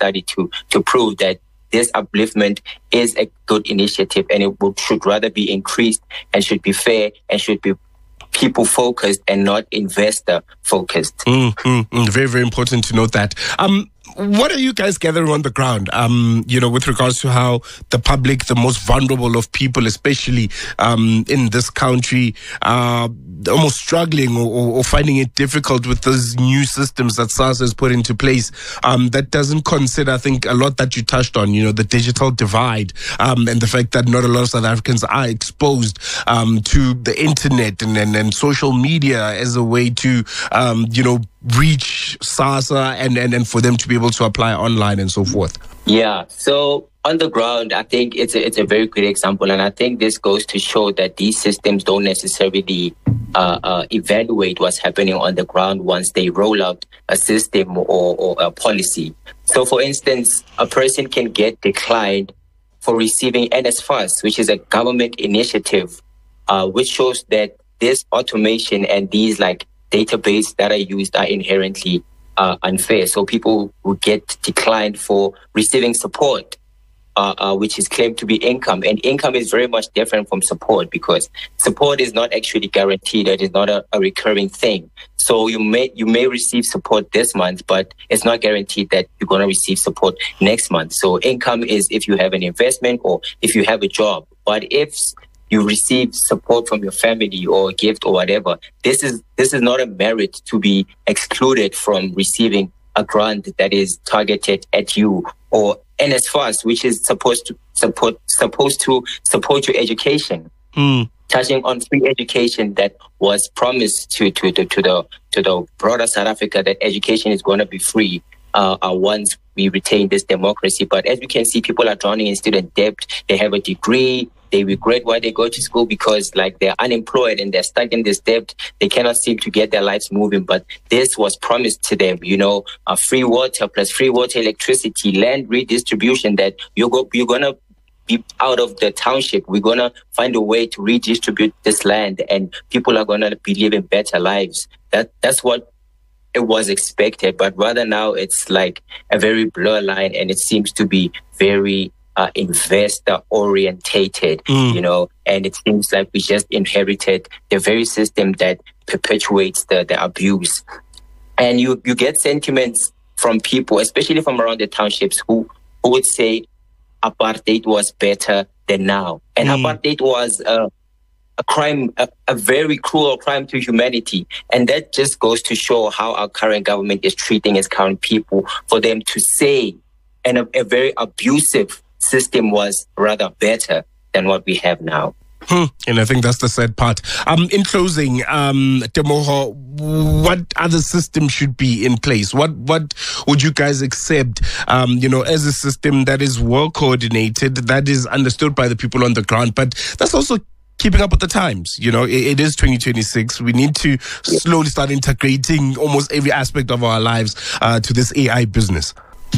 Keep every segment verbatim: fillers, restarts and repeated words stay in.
study to to prove that this upliftment is a good initiative, and it will, should rather be increased and should be fair and should be people focused and not investor focused. Mm, mm, mm. Very, very important to note that. Um, what are you guys gathering on the ground, um, you know, with regards to how the public, the most vulnerable of people, especially um, in this country, are almost struggling or, or, or finding it difficult with those new systems that SARS has put into place um, that doesn't consider, I think, a lot that you touched on, you know, the digital divide um, and the fact that not a lot of South Africans are exposed um, to the internet and, and, and social media as a way to, um, you know, reach SASSA and, and, and for them to be able to apply online and so forth? Yeah, so on the ground, I think it's a, it's a very good example. And I think this goes to show that these systems don't necessarily uh, uh, evaluate what's happening on the ground once they roll out a system or, or a policy. So, for instance, a person can get declined for receiving N S F A S, which is a government initiative, uh, which shows that this automation and these like database that are used are inherently uh, unfair. So people will get declined for receiving support, uh, uh, which is claimed to be income. And income is very much different from support because support is not actually guaranteed. It is not a, a recurring thing. So you may you may receive support this month, but it's not guaranteed that you're going to receive support next month. So income is if you have an investment or if you have a job. But if you receive support from your family or a gift or whatever, this is this is not a merit to be excluded from receiving a grant that is targeted at you, or N S F A S, which is supposed to support supposed to support your education. Mm. Touching on free education that was promised to to, to, to the to the broader South Africa, that education is going to be free uh, uh, once we retain this democracy. But as we can see, people are drowning in student debt. They have a degree. They regret why they go to school because like they're unemployed and they're stuck in this debt. They cannot seem to get their lives moving. But this was promised to them, you know, uh, free water plus free water, electricity, land redistribution, that you're, go- you're going to be out of the township. We're going to find a way to redistribute this land and people are going to be living better lives. That That's what it was expected. But rather now it's like a very blur line, and it seems to be very Uh, investor orientated, mm. you know, and it seems like we just inherited the very system that perpetuates the, the abuse. And you, you get sentiments from people, especially from around the townships, who, who would say apartheid was better than now. And mm. apartheid was uh, a crime, a, a very cruel crime to humanity. And that just goes to show how our current government is treating its current people, for them to say and a, a very abusive system was rather better than what we have now. Hmm. And I think that's the sad part. Um, in closing, um, Teboho, what other system should be in place? What what would you guys accept, um, you know, as a system that is well coordinated, that is understood by the people on the ground, but that's also keeping up with the times? You know, it, it is twenty twenty-six. We need to slowly start integrating almost every aspect of our lives uh, to this A I business.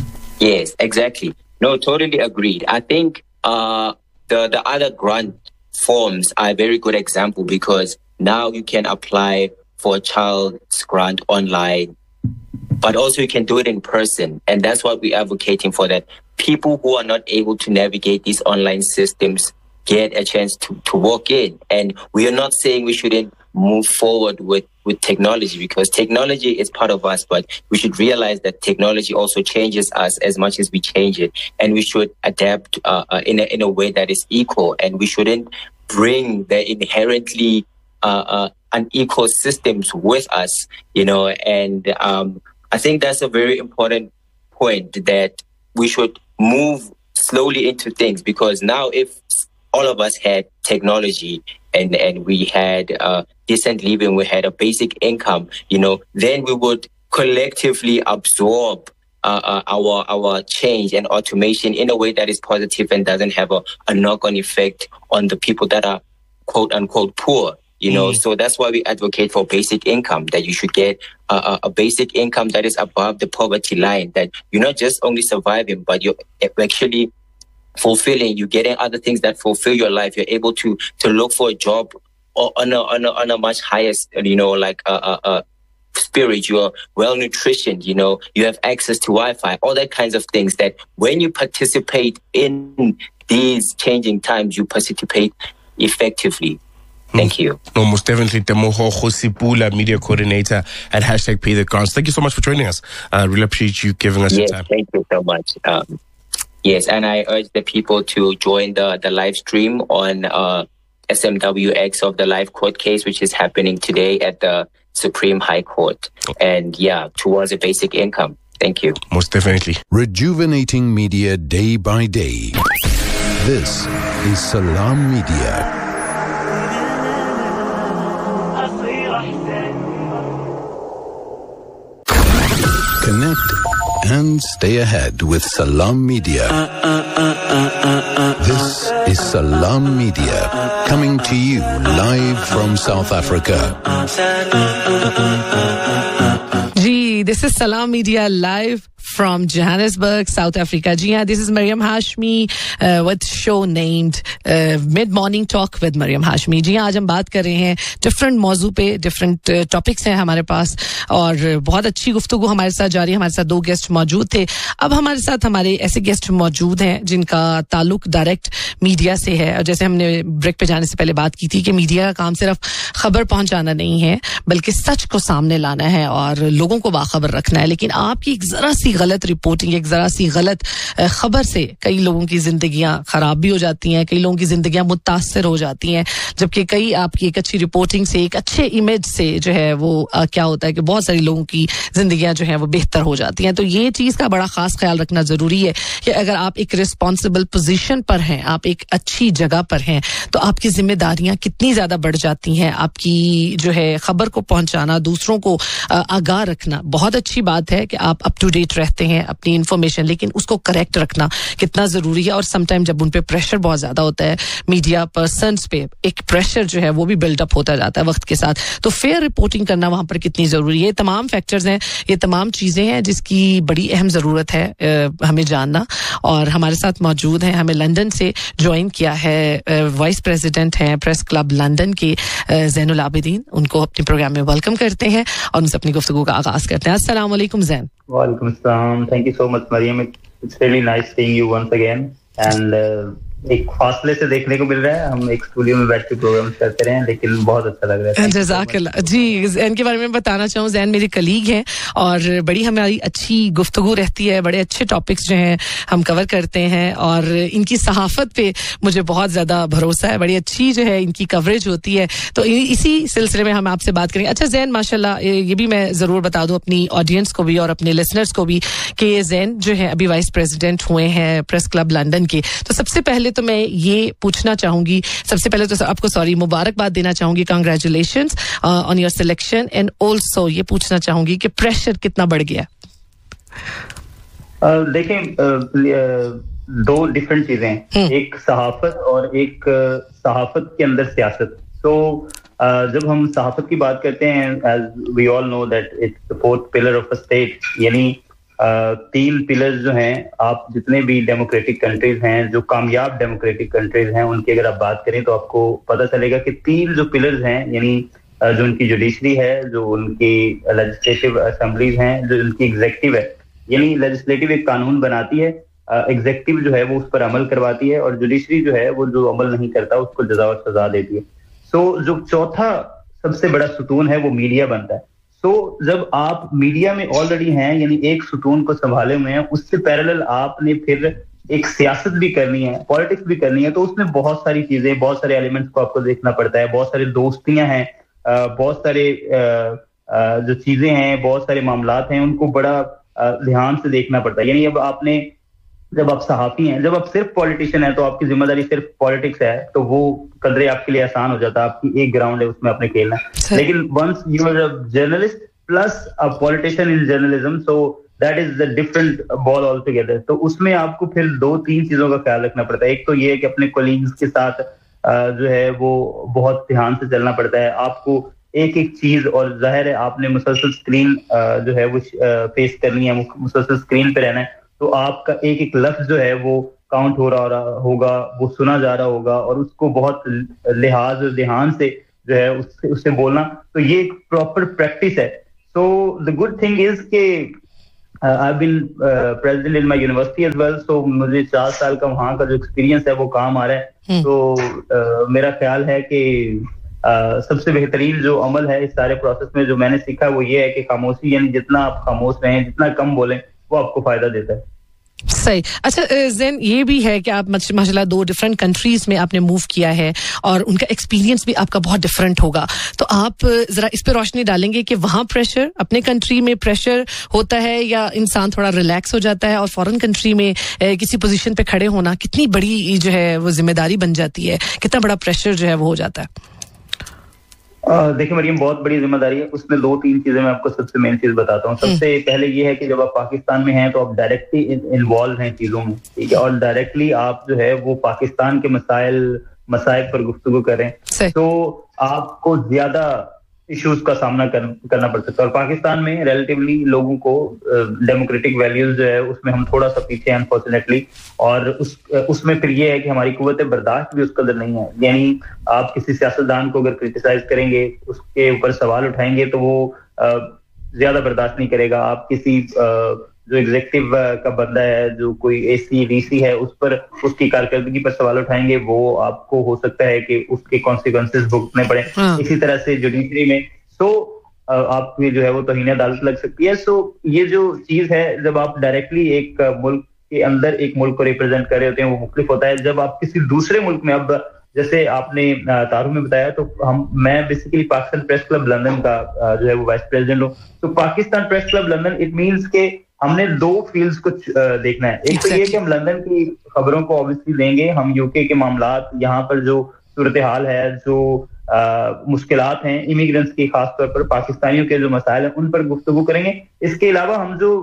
Yes, exactly. No, totally agreed. I think uh, the, the other grant forms are a very good example, because now you can apply for a child's grant online, but also you can do it in person. And that's what we're advocating for, that people who are not able to navigate these online systems get a chance to, to walk in. And we are not saying we shouldn't move forward with, with technology, because technology is part of us, but we should realize that technology also changes us as much as we change it. And we should adapt uh, uh, in, a, in a way that is equal. And we shouldn't bring the inherently uh, uh, unequal systems with us, you know. And um, I think that's a very important point, that we should move slowly into things, because now if all of us had technology and, and we had uh, decent living, we had a basic income, you know, then we would collectively absorb uh, uh, our our change and automation in a way that is positive and doesn't have a, a knock-on effect on the people that are quote-unquote poor, you know. Mm. So that's why we advocate for basic income, that you should get a, a basic income that is above the poverty line, that you're not just only surviving, but you're actually fulfilling, you're getting other things that fulfill your life. You're able to to look for a job on a on a, on a much higher, you know, like a, a, spirit, you are well nutritioned, you know, you have access to Wi-Fi, all that kinds of things that when you participate in these changing times, you participate effectively. Thank you. No, most definitely. Temoho Khosipula, media coordinator at hashtag Pay the Grants. Thank you so much for joining us. I uh, really appreciate you giving us yes, your time. Thank you so much. Um, yes, and I urge the people to join the, the live stream on uh, S M W X of the live court case, which is happening today at the Supreme High Court. And yeah, towards a basic income. Thank you. Most definitely. Rejuvenating media day by day. This is Salam Media. Connect and stay ahead with Salam Media. This is Salam Media, coming to you live from South Africa. Gee, this is Salam Media live from Johannesburg, South Africa. Ji haan, this is Mariam Hashmi uh, with show named uh, Mid Morning Talk with Mariam Hashmi. जी हाँ, आज हम बात कर रहे हैं different मौजू पे, different topics हैं हमारे पास और बहुत अच्छी गुफ्तगू हमारे साथ जारी है. हमारे साथ दो गेस्ट मौजूद थे. अब हमारे साथ हमारे ऐसे गेस्ट मौजूद हैं जिनका ताल्लुक डायरेक्ट मीडिया से है. और जैसे हमने ब्रेक पे जाने से पहले बात की थी कि मीडिया का काम सिर्फ खबर पहुंचाना नहीं है, बल्कि सच को सामने लाना है और लोगों को बाखबर रखना है. लेकिन आपकी एक जरा सी गलत रिपोर्टिंग, एक जरा सी गलत खबर से कई लोगों की जिंदगियां खराब भी हो जाती हैं, कई लोगों की जिंदगियां मुतासर हो जाती हैं, जबकि कई आपकी एक अच्छी रिपोर्टिंग से, एक अच्छे इमेज से जो है वो आ, क्या होता है कि बहुत सारी लोगों की जिंदगियां जो है वो बेहतर हो जाती हैं. तो ये चीज का बड़ा खास ख्याल रखना जरूरी है कि अगर आप एक रिस्पॉन्सिबल पोजीशन पर हैं, आप एक अच्छी जगह पर हैं, तो आपकी जिम्मेदारियां कितनी ज्यादा बढ़ जाती हैं. आपकी जो है खबर को पहुंचाना, दूसरों को आगाह रखना बहुत अच्छी बात है कि आप अप टू डेट रहते हैं अपनी इंफॉर्मेशन, लेकिन उसको करेक्ट रखना कितना जरूरी है. और समटाइम जब उन पे प्रेशर बहुत ज्यादा होता है, मीडिया पर्सन्स पे एक प्रेशर जो है वो भी बिल्डअप होता जाता है वक्त के साथ, तो फेयर रिपोर्टिंग करना वहां पर कितनी जरूरी है. ये तमाम फैक्टर्स हैं, ये तमाम चीजें हैं जिसकी बड़ी अहम जरूरत है आ, हमें जानना. और हमारे साथ मौजूद हैं, हमें लंदन से ज्वाइन किया है वाइस प्रेसिडेंट हैं प्रेस क्लब लंदन के ज़ैनुल आबिदीन. उनको अपने प्रोग्राम में वेलकम करते हैं और उनसे अपनी गुफ्तगू का आगाज करते हैं. अस्सलाम वालेकुम ज़ैन. Walaikum assalam. Thank you so much, Mariam. It's really nice seeing you once again. And uh, एक फासले से देखने को मिल रहा है. हम एक स्टूडियो में बैठ के प्रोग्राम करते रहे हैं, लेकिन बहुत अच्छा लग रहा है. जज़ाकल्लाह. जी, ज़ैन के बारे में बताना चाहूँ, ज़ैन मेरी कलीग हैं और बड़ी हमारी अच्छी गुफ्तगू रहती है, बड़े अच्छे टॉपिक्स जो हैं हम कवर करते हैं और इनकी सहाफत पे मुझे बहुत ज़्यादा भरोसा है. बड़ी अच्छी जो है इनकी कवरेज होती है. तो इसी सिलसिले में हम आपसे बात करेंगे. अच्छा ज़ैन, माशाल्लाह, ये भी मैं ज़रूर बता दूँ अपनी ऑडियंस को भी और अपने लिसनर्स को भी कि ज़ैन जो है अभी वाइस प्रेसिडेंट हुए हैं प्रेस क्लब लंदन के. तो सबसे पहले तो मैं ये पूछना चाहूंगी, सबसे पहले तो आपको सॉरी मुबारकबाद देना चाहूंगी, congratulations on your selection. And also ये पूछना चाहूंगी कि प्रेशर कितना बढ़ गया. uh, देखें uh, दो डिफरेंट चीजें हैं, एक सहाफत और एक सहाफत के अंदर सियासत. तो uh, जब हम सहाफत की बात करते हैं, as we all know that it's the fourth pillar of a state, यानी Uh, तीन पिलर्स जो हैं, आप जितने भी डेमोक्रेटिक कंट्रीज हैं, जो कामयाब डेमोक्रेटिक कंट्रीज हैं, उनकी अगर आप बात करें तो आपको पता चलेगा कि तीन जो पिलर्स हैं, यानी uh, जो उनकी जुडिशरी है, जो उनकी लेजिस्लेटिव असेंबलीज हैं, जो उनकी एग्जेक्टिव है, यानी लेजिस्लेटिव एक कानून बनाती है, एग्जेक्टिव uh, जो है वो उस पर अमल करवाती है, और जुडिशरी जो है वो जो अमल नहीं करता उसको सजा और सजा देती है. सो so, जो चौथा सबसे बड़ा सुतून है वो मीडिया बनता है. तो जब आप मीडिया में ऑलरेडी हैं, यानी एक सुतून को संभाले हुए हैं, उससे पैरेलल आपने फिर एक सियासत भी करनी है, पॉलिटिक्स भी करनी है, तो उसमें बहुत सारी चीजें, बहुत सारे एलिमेंट्स को आपको देखना पड़ता है. बहुत सारी दोस्तियां हैं, बहुत सारे जो चीजें हैं, बहुत सारे मामलात हैं, उनको बड़ा ध्यान से देखना पड़ता है. यानी अब आपने, जब आप सहाफी हैं, जब आप सिर्फ पॉलिटिशियन हैं, तो आपकी जिम्मेदारी सिर्फ पॉलिटिक्स है, तो वो कदरे आपके लिए आसान हो जाता है, आपकी एक ग्राउंड है, उसमें आपने खेलना है. लेकिन once you are a journalist plus a politician in journalism, so that is the different ball all together. तो उसमें आपको फिर दो तीन चीजों का ख्याल रखना पड़ता है. एक तो ये है कि अपने कोलीग्स के साथ जो है वो बहुत ध्यान से चलना पड़ता है. आपको एक एक चीज, और जाहिर है आपने मुसलसल स्क्रीन जो है वो फेस करनी है, मुसलसल स्क्रीन पे रहना है, तो आपका एक एक लफ्ज जो है वो काउंट हो रहा होगा, वो सुना जा रहा होगा, और उसको बहुत लिहाज ध्यान से जो है उससे उससे बोलना. तो ये एक प्रॉपर प्रैक्टिस है. So the good thing is कि uh, I've been uh, president in my university as well, so मुझे चार साल का वहाँ का जो experience है वो काम आ रहा है. hmm. तो uh, मेरा ख्याल है कि uh, सबसे बेहतरीन जो अमल है इस सारे प्रोसेस में जो मैंने सीखा वो ये है कि खामोशी, यानी जितना आप खामोश रहें, जितना कम बोलें, वो आपको फायदा देता है. सही. अच्छा ज़ैन, ये भी है कि आप माशाल्लाह दो डिफरेंट कंट्रीज में आपने मूव किया है और उनका एक्सपीरियंस भी आपका बहुत डिफरेंट होगा, तो आप जरा इस पे रोशनी डालेंगे कि वहाँ प्रेशर, अपने कंट्री में प्रेशर होता है या इंसान थोड़ा रिलैक्स हो जाता है, और फॉरेन कंट्री में किसी पोजीशन पे खड़े होना कितनी बड़ी जो है वो जिम्मेदारी बन जाती है, कितना बड़ा प्रेशर जो है वो हो जाता है? देखिए मरियम, बहुत बड़ी जिम्मेदारी है. उसमें दो तीन चीजें मैं आपको सबसे मेन चीज बताता हूँ. सबसे पहले ये है कि जब आप पाकिस्तान में हैं तो आप डायरेक्टली इन्वॉल्व हैं चीजों में, ठीक है, और डायरेक्टली आप जो है वो पाकिस्तान के मसाइल मसाइल पर गुफ्तगू करें, तो आपको ज्यादा इश्यूज का सामना कर, करना पड़ सकता है. और पाकिस्तान में रिलेटिवली लोगों को डेमोक्रेटिक वैल्यूज जो है उसमें हम थोड़ा सा पीछे हैं अनफॉर्चुनेटली, और उस उसमें फिर ये है कि हमारी कुव्वत बर्दाश्त भी उस कदर नहीं है. यानी आप किसी सियासतदान को अगर क्रिटिसाइज करेंगे, उसके ऊपर सवाल उठाएंगे, तो वो आ, ज्यादा बर्दाश्त नहीं करेगा. आप किसी आ, जो एग्जीक्यूटिव का बंदा है, जो कोई एसी डीसी है, उस पर उसकी कारकर्दगी पर सवाल उठाएंगे, वो आपको हो सकता है कि उसके कॉन्सिक्वेंसेस भुगतने पड़े. इसी तरह से जुडिशरी में सो आप जो है वो तौहीन अदालत लग सकती है. सो ये जो चीज है, जब आप डायरेक्टली एक मुल्क के अंदर एक मुल्क को रिप्रेजेंट कर रहे होते हैं, वो मुख्तलिफ होता है. जब आप किसी दूसरे मुल्क में, अब जैसे आपने तारू में बताया, तो हम मैं basically Pakistan press club London का जो है वो वाइस प्रेसिडेंट हूँ. तो Pakistan press club London, it means के हमने दो फील्ड्स को देखना है. एक तो ये कि हम लंदन की खबरों को ऑब्वियसली देंगे, हम यूके के मामलात, यहाँ पर जो सूरत हाल है, जो मुश्किलात हैं इमिग्रेंट्स की, खासतौर पर पाकिस्तानियों के जो मसाइल हैं, उन पर गुफ्तगू करेंगे. इसके अलावा हम जो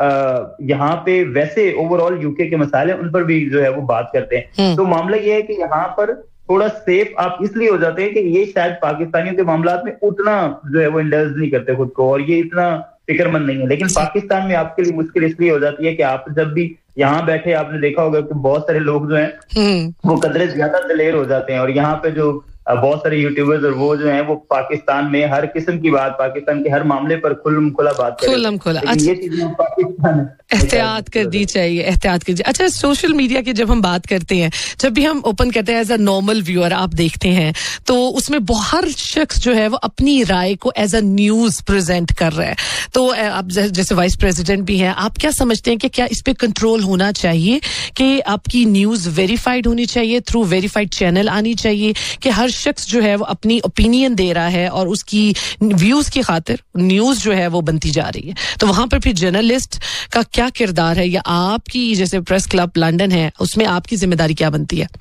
यहाँ पे वैसे ओवरऑल यूके के मसाइल हैं, उन पर भी जो है वो बात करते हैं. तो मामला ये है कि यहाँ पर थोड़ा सेफ आप इसलिए हो जाते हैं कि ये शायद पाकिस्तानियों के मामलात में उतना जो है वो इंडल्ज नहीं करते खुद को, और ये इतना फिक्रमंद नहीं है. लेकिन पाकिस्तान में आपके लिए मुश्किल इसलिए हो जाती है कि आप जब भी यहाँ बैठे, आपने देखा होगा कि बहुत सारे लोग जो हैं वो कदरे ज्यादा दिलेर हो जाते हैं, और यहाँ पे जो बहुत सारे यूट्यूबर्स और वो जो हैं वो पाकिस्तान में हर किस्म की बात, पाकिस्तान के हर मामले पर खुल्लम खुला बात करें. खुल्लम खुला. अच्छा, ये चीजें पाकिस्तान एहतियात करनी चाहिए, एहतियात कीजिए. अच्छा, सोशल मीडिया की जब हम बात करते हैं, जब भी हम ओपन करते हैं एज अ नॉर्मल व्यूअर, आप देखते हैं तो उसमें हर शख्स जो है वो अपनी राय को एज अ न्यूज प्रेजेंट कर रहा है. तो आप जैसे वाइस प्रेसिडेंट भी हैं, आप क्या समझते हैं कि क्या इस पे कंट्रोल होना चाहिए, कि आपकी न्यूज वेरीफाइड होनी चाहिए, थ्रू वेरीफाइड चैनल आनी चाहिए, कि हर शख्स जो है वो अपनी ओपिनियन दे रहा है और उसकी व्यूज की खातिर न्यूज जो है वो बनती जा रही है, तो वहां पर फिर जर्नलिस्ट का क्या किरदार है, या आपकी जैसे प्रेस क्लब लंदन है उसमें आपकी जिम्मेदारी क्या बनती है?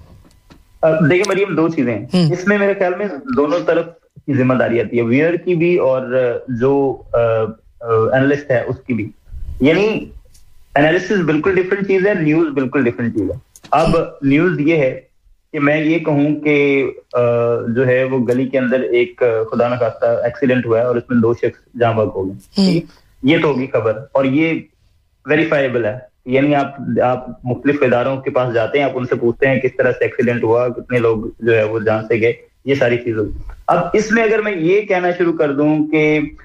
देखिए मरियम, दो चीजें हैं इसमें, मेरे ख्याल में दोनों तरफ की जिम्मेदारी आती है, व्यूअर की भी और जो एनालिस्ट है उसकी भी. यानी एनालिसिस बिल्कुल डिफरेंट चीज है, न्यूज बिल्कुल डिफरेंट चीज है. अब न्यूज ये है कि मैं ये कहूं कि जो है वो गली के अंदर एक खुदा न खास्ता एक्सीडेंट हुआ है और उसमें दो शख्स जाँ बहक हो गए, ये तो होगी खबर, और ये वेरीफाइबल है. यानी आप आप मुख्तलिफ इदारों के पास जाते हैं, आप उनसे पूछते हैं किस तरह से एक्सीडेंट हुआ, कितने लोग जो है वो जान से गए, ये सारी चीजें. अब इसमें अगर मैं ये कहना शुरू कर दूं कि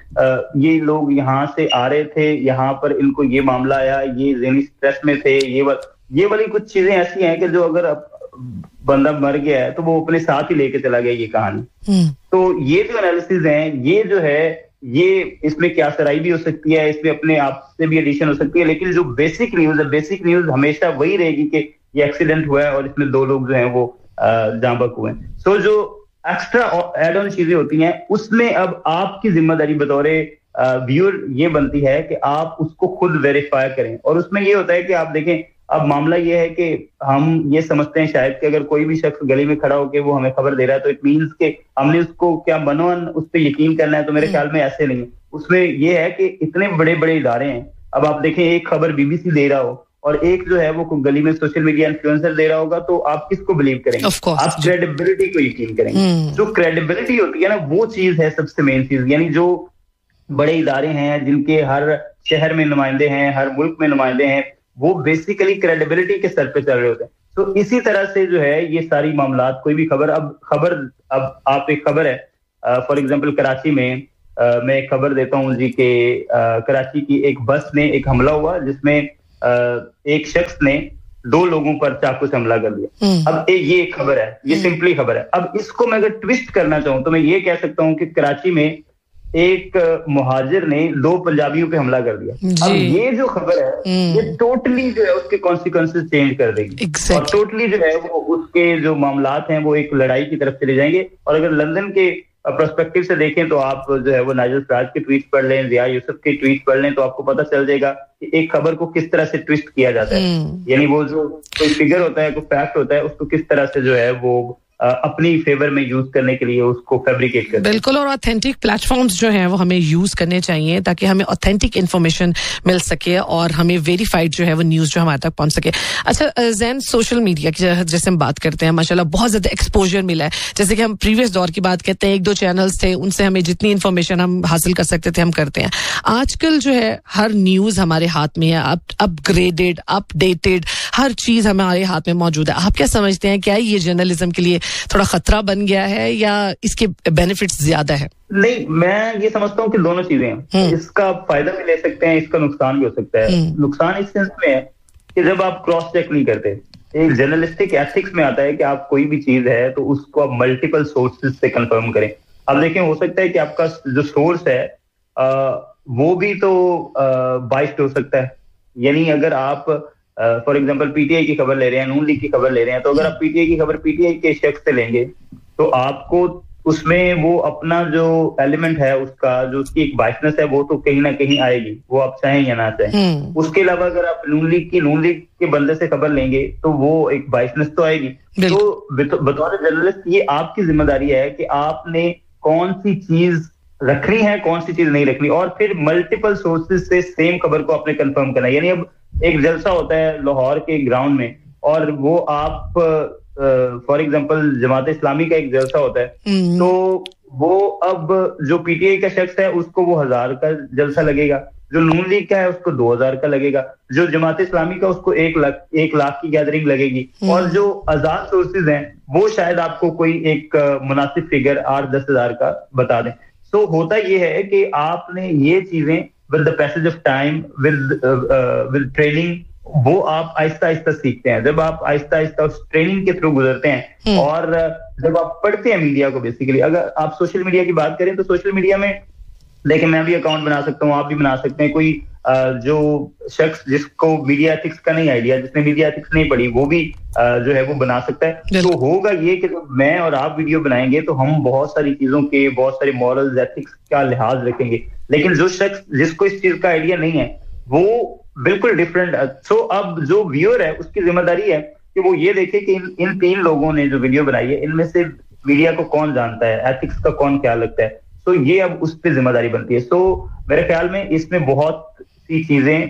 ये लोग यहाँ से आ रहे थे, यहाँ पर इनको ये मामला आया, ये ज़हनी स्ट्रेस में थे, ये वा, ये वाली कुछ चीजें ऐसी हैं कि जो अगर बंदा मर गया है तो वो अपने साथ ही लेके चला गया ये कहानी. तो ये जो एनालिसिस है, ये जो है, ये इसमें क्या सराई भी हो सकती है, इसमें अपने आप से भी एडिशन हो सकती है, लेकिन जो बेसिक न्यूज है, बेसिक न्यूज हमेशा वही रहेगी कि ये एक्सीडेंट हुआ है और इसमें दो लोग जो हैं वो जाँ बहक हुए हैं. सो जो एक्स्ट्रा एड ऑन चीजें होती हैं, उसमें अब आपकी जिम्मेदारी बतौर व्यूअर ये बनती है कि आप उसको खुद वेरीफाई करें. और उसमें ये होता है कि आप देखें, अब मामला ये है कि हम ये समझते हैं शायद कि अगर कोई भी शख्स गली में खड़ा होकर वो हमें खबर दे रहा है तो इट मीन्स के हमने उसको क्या मनोन उस पर यकीन करना है. तो मेरे ख्याल में ऐसे नहीं. उसमें ये है कि इतने बड़े बड़े इदारे हैं. अब आप देखें, एक खबर बीबीसी दे रहा हो और एक जो है वो गली में सोशल मीडिया इन्फ्लुएंसर दे रहा होगा, तो आप किसको बिलीव करेंगे? आप क्रेडिबिलिटी को यकीन करेंगे. जो क्रेडिबिलिटी होती है ना, वो चीज है सबसे मेन चीज. यानी जो बड़े इदारे हैं जिनके हर शहर में नुमाइंदे हैं, हर मुल्क में नुमाइंदे हैं, वो बेसिकली क्रेडिबिलिटी के सर पे चल रहे होते हैं. तो इसी तरह से जो है ये सारी मामलात, कोई भी खबर, अब खबर अब आप एक खबर है फॉर एग्जांपल कराची में आ, मैं एक खबर देता हूँ जी के कराची की एक बस में एक हमला हुआ जिसमें आ, एक शख्स ने दो लोगों पर चाकू से हमला कर दिया। अब ए, ये एक खबर है, ये सिंपली खबर है। अब इसको मैं अगर ट्विस्ट करना चाहूँ तो मैं ये कह सकता हूँ कि कराची में एक मुहाजिर ने दो पंजाबियों पे हमला कर दिया। अब ये जो खबर है ये टोटली जो है उसके कॉन्सिक्वेंसेस चेंज कर देगी exactly. और टोटली जो है वो उसके जो मामलात हैं वो एक लड़ाई की तरफ चले जाएंगे। और अगर लंदन के पर्सपेक्टिव से देखें तो आप जो है वो नाइजल फराज के ट्वीट पढ़ लें, जिया यूसुफ के ट्वीट पढ़ लें तो आपको पता चल जाएगा कि एक खबर को किस तरह से ट्विस्ट किया जाता है। यानी वो जो कोई फिगर होता है, कोई फैक्ट होता है, उसको किस तरह से जो है वो अपनी फेवर में यूज करने के लिए उसको फैब्रिकेट करते हैं। बिल्कुल, और ऑथेंटिक प्लेटफॉर्म्स जो हैं वो हमें यूज करने चाहिए ताकि हमें ऑथेंटिक इन्फॉर्मेशन मिल सके और हमें वेरीफाइड जो है वो न्यूज जो हमारे तक पहुंच सके। अच्छा जैन, सोशल मीडिया की जैसे हम बात करते हैं माशाल्लाह बहुत ज्यादा एक्सपोजर मिला है। जैसे कि हम प्रीवियस दौर की बात करते हैं, एक दो चैनल्स थे उनसे हमें जितनी इन्फॉर्मेशन हम हासिल कर सकते थे हम करते हैं। आजकल जो है हर न्यूज हमारे हाथ में है, अपग्रेडेड, अपडेटेड, हर चीज हमारे हाथ में मौजूद है। आप क्या समझते हैं, क्या ये जर्नलिज्म के लिए थोड़ा खतरा बन गया है या इसके बेनिफिट्स ज्यादा है? नहीं, मैं ये समझता हूँ कि दोनों चीजें हैं। इसका फायदा भी ले सकते हैं, इसका नुकसान भी हो सकता है। नुकसान इस सेंस में है कि जब आप क्रॉस चेक नहीं करते, एक जर्नलिस्टिक एथिक्स में आता है कि आप कोई भी चीज है तो उसको आप मल्टीपल सोर्सेज से कंफर्म करें। अब देखें, हो सकता है कि आपका जो सोर्स है आ, वो भी तो बाइस्ड हो सकता है। यानी अगर आप फॉर एग्जांपल पीटीआई की खबर ले रहे हैं, नून लीग की खबर ले रहे हैं, तो अगर आप पीटीआई की खबर पीटीआई के शख्स से लेंगे तो आपको उसमें वो अपना जो एलिमेंट है उसका जो उसकी एक बाइसनेस है वो तो कहीं ना कहीं आएगी, वो आप चाहें या ना चाहें। उसके अलावा अगर आप नून लीग की नून लीग के बंदे से खबर लेंगे तो वो एक बाइसनेस तो आएगी। तो बतौर जर्नलिस्ट ये आपकी जिम्मेदारी है कि आपने कौन सी चीज रखनी है, कौन सी चीज नहीं रखनी, और फिर मल्टीपल सोर्सेज से सेम खबर को आपने कंफर्म करना है। यानी अब एक जलसा होता है लाहौर के ग्राउंड में और वो आप फॉर एग्जांपल जमात इस्लामी का एक जलसा होता है, तो वो अब जो पीटीआई का शख्स है उसको वो हजार का जलसा लगेगा, जो नून लीग का है उसको दो हजार का लगेगा, जो जमात इस्लामी का उसको एक लाख एक लाख की गैदरिंग लगेगी, और जो आजाद सोर्सेज हैं वो शायद आपको कोई एक मुनासिब फिगर आठ दस हजार का बता दें। सो so, होता ये है कि आपने ये चीजें with the passage of time, with with training, वो आप आहिस्ता आहिस्ता सीखते हैं। जब आप आहिस्ता आहिस्ता उस ट्रेनिंग के थ्रू गुजरते हैं और जब आप पढ़ते हैं मीडिया को, बेसिकली अगर आप सोशल मीडिया की बात करें तो सोशल मीडिया में देखिए मैं भी अकाउंट बना सकता हूँ, आप भी बना सकते हैं। कोई जो शख्स जिसको मीडिया एथिक्स का नहीं आइडिया, जिसने मीडिया एथिक्स नहीं पढ़ी, वो भी जो है वो बना सकता है। तो होगा ये कि जब मैं और आप वीडियो बनाएंगे तो हम बहुत सारी चीजों के, बहुत सारे मॉरल्स, एथिक्स का लिहाज रखेंगे, लेकिन जो शख्स जिसको इस चीज का आइडिया नहीं है वो बिल्कुल डिफरेंट। सो अब जो व्यूअर है उसकी जिम्मेदारी है कि वो ये देखे कि इन, इन तीन लोगों ने जो वीडियो बनाई है इनमें से मीडिया को कौन जानता है, एथिक्स का कौन ख्याल रखता है। तो ये अब उस पर जिम्मेदारी बनती है। सो मेरे ख्याल में इसमें बहुत सी चीजें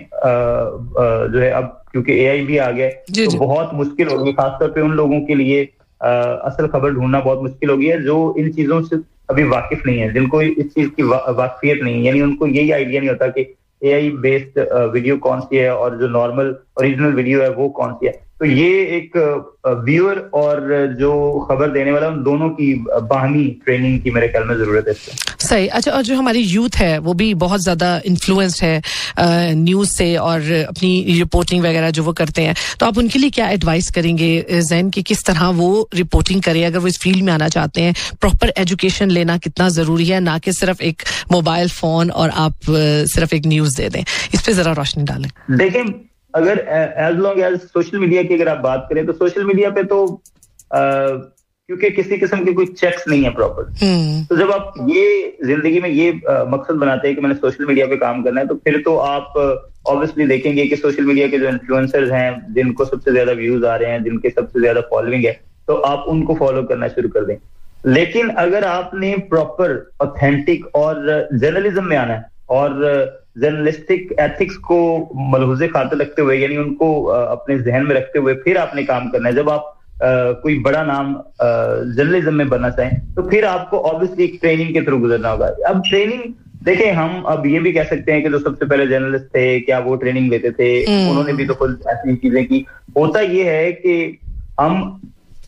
जो है, अब क्योंकि एआई भी आ गया तो बहुत मुश्किल होगी, खासतौर पे उन लोगों के लिए आ, असल खबर ढूंढना बहुत मुश्किल हो गई है जो इन चीजों से अभी वाकिफ नहीं है, जिनको इस चीज की वा, वाकफियत नहीं है। यानी उनको यही आइडिया नहीं होता कि एआई बेस्ड वीडियो कौन सी है और जो नॉर्मल ओरिजिनल वीडियो है वो कौन सी है। तो ये एक व्यूअर और जो खबर देने वाला उन दोनों की बाहमी ट्रेनिंग की मेरे ख्याल में जरूरत है। सही। अच्छा, और जो हमारी यूथ है वो भी बहुत ज्यादा इन्फ्लुएंस्ड है न्यूज से और अपनी रिपोर्टिंग वगैरह जो वो करते हैं, तो आप उनके लिए क्या एडवाइस करेंगे जैन कि किस तरह वो रिपोर्टिंग करें अगर वो इस फील्ड में आना चाहते हैं? प्रॉपर एजुकेशन लेना कितना जरूरी है, ना कि सिर्फ एक मोबाइल फोन और आप सिर्फ एक न्यूज दे दें? इस पे जरा रोशनी डालें। देखिए, अगर as long as social media की अगर आप बात करें तो सोशल मीडिया पे तो आ, क्योंकि किसी किस्म के कोई चेक्स नहीं है प्रॉपर, तो जब आप ये जिंदगी में ये आ, मकसद बनाते हैं कि मैंने सोशल मीडिया पे काम करना है, तो फिर तो आप ऑब्वियसली देखेंगे कि सोशल मीडिया के जो इन्फ्लुएंसर्स हैं, जिनको सबसे ज्यादा व्यूज आ रहे हैं, जिनके सबसे ज्यादा फॉलोइंग है, तो आप उनको फॉलो करना शुरू कर दें। लेकिन अगर आपने प्रॉपर ऑथेंटिक और जर्नलिज्म में आना है और जर्नलिस्टिक एथिक्स को मलहूज़े खातिर रखते हुए, यानी उनको अपने जहन में रखते हुए फिर आपने काम करना है, जब आप आ, कोई बड़ा नाम जर्नलिज्म में बनना चाहें तो फिर आपको ऑब्वियसली एक ट्रेनिंग के थ्रू गुजरना होगा। अब ट्रेनिंग देखें, हम अब ये भी कह सकते हैं कि जो सबसे पहले जर्नलिस्ट थे क्या वो ट्रेनिंग लेते थे? उन्होंने भी तो खुद ऐसी चीजें की। होता ये है कि हम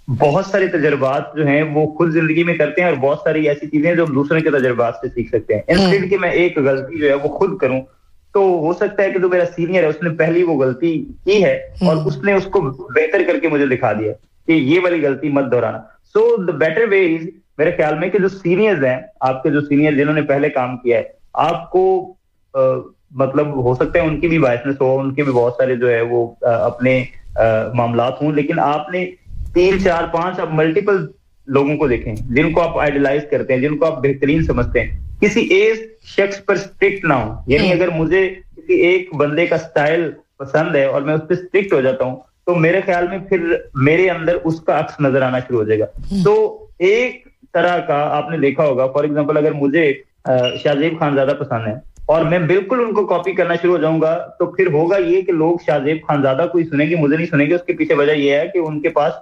बहुत सारे तजुर्बात जो हैं वो खुद जिंदगी में करते हैं और बहुत सारी ऐसी चीजें जो दूसरों के तजुर्बात से सीख सकते हैं। इंस्टेड कि मैं एक गलती जो है वो खुद करूं, तो हो सकता है कि जो मेरा सीनियर है उसने पहली वो गलती की है और उसने उसको बेहतर करके मुझे दिखा दिया कि ये वाली गलती मत दोहराना। So the better way is, मेरे ख्याल में कि जो सीनियर्स हैं, आपके जो सीनियर जिन्होंने पहले काम किया है, आपको आ, मतलब हो सकता है उनकी भी बायसनेस हो, उनके भी बहुत सारे जो है वो आ, अपने मामलात हों, लेकिन आपने तीन चार पांच आप मल्टीपल लोगों को देखें जिनको आप आइडलाइज करते हैं, जिनको आप बेहतरीन समझते हैं। किसी एक शख्स पर स्ट्रिक्ट ना हो, यानी अगर मुझे किसी एक बंदे का स्टाइल पसंद है और मैं उस पर स्ट्रिक्ट हो जाता हूं, तो मेरे ख्याल में फिर मेरे अंदर उसका अक्स नजर आना शुरू हो जाएगा। तो एक तरह का आपने देखा होगा, फॉर एग्जांपल अगर मुझे शाहजेब खानजादा पसंद है और मैं बिल्कुल उनको कॉपी करना शुरू हो जाऊंगा, तो फिर होगा ये कि लोग शाहजेब खानजादा को ही सुनेंगे, मुझे नहीं सुनेंगे। उसके पीछे वजह यह है कि उनके पास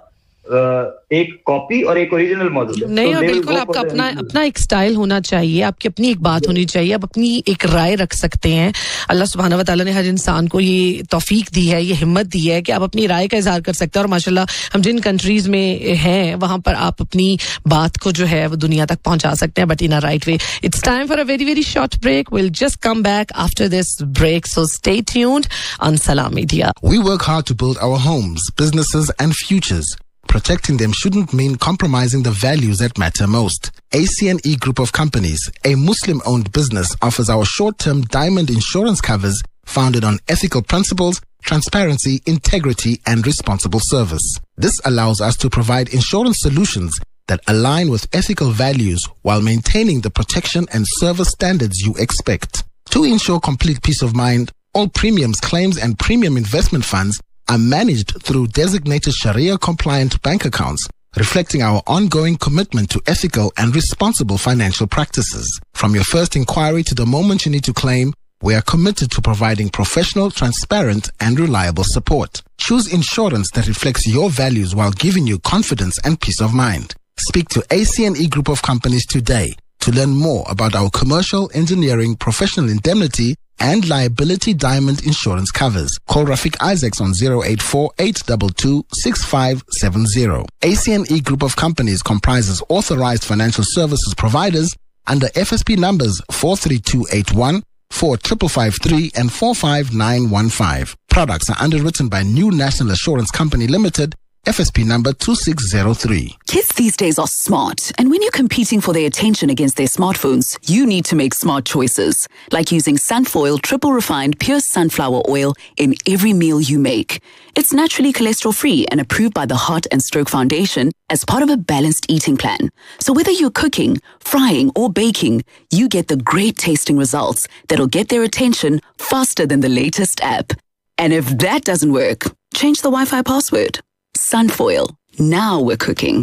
एक कॉपी और एक ओरिजिनल मौजूद है। नहीं, और बिल्कुल आपका अपना अपना एक स्टाइल होना चाहिए, आपकी अपनी एक बात होनी चाहिए, आप अपनी एक राय रख सकते हैं। अल्लाह सुब्हानहू व तआला ने हर इंसान को ये तौफीक दी है, ये हिम्मत दी है कि आप अपनी राय का इजहार कर सकते हैं। और माशाल्लाह हम जिन कंट्रीज में हैं वहां पर आप अपनी बात को जो है वो दुनिया तक पहुंचा सकते हैं, but in a right way. It's time for a very very short break. Will just come back after this break, so stay tuned on सलाम media. We work hard to build our homes, businesses and futures. Protecting them shouldn't mean compromising the values that matter most. A C N E Group of Companies, a Muslim-owned business, offers our short-term diamond insurance covers founded on ethical principles, transparency, integrity, and responsible service. This allows us to provide insurance solutions that align with ethical values while maintaining the protection and service standards you expect. To ensure complete peace of mind, all premiums, claims, and premium investment funds are managed through designated Sharia-compliant bank accounts, reflecting our ongoing commitment to ethical and responsible financial practices. From your first inquiry to the moment you need to claim, we are committed to providing professional, transparent, and reliable support. Choose insurance that reflects your values while giving you confidence and peace of mind. Speak to A C N E Group of Companies today to learn more about our commercial, engineering, professional indemnity, and liability diamond insurance covers. Call Rafiq Isaacs on zero eight four eight two two six five seven zero. A C N E Group of Companies comprises authorized financial services providers under F S P numbers four three two eight one, four five five three, and four five nine one five. Products are underwritten by New National Assurance Company Limited, F S P number two six zero three. Kids these days are smart, and when you're competing for their attention against their smartphones, you need to make smart choices, like using Sunfoil triple refined pure sunflower oil in every meal you make. It's naturally cholesterol-free and approved by the Heart and Stroke Foundation as part of a balanced eating plan. So whether you're cooking, frying, or baking, you get the great tasting results that'll get their attention faster than the latest app. And if that doesn't work, change the Wi-Fi password. Sunfoil. Now we're cooking.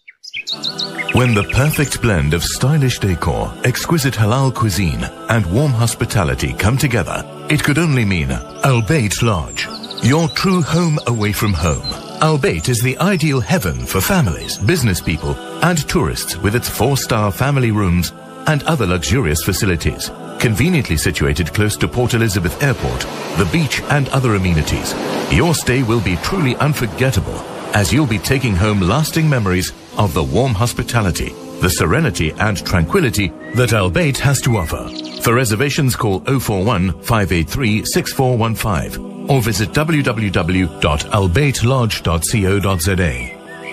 When the perfect blend of stylish decor, exquisite halal cuisine, and warm hospitality come together, it could only mean Albait Lodge, your true home away from home. Albait is the ideal heaven for families, business people, and tourists with its four-star family rooms and other luxurious facilities. Conveniently situated close to Port Elizabeth Airport, the beach and other amenities, your stay will be truly unforgettable as you'll be taking home lasting memories of the warm hospitality, the serenity and tranquility that Albait has to offer. For reservations, call zero four one, five eight three, six four one five or visit w w w dot albait lodge dot co dot z a.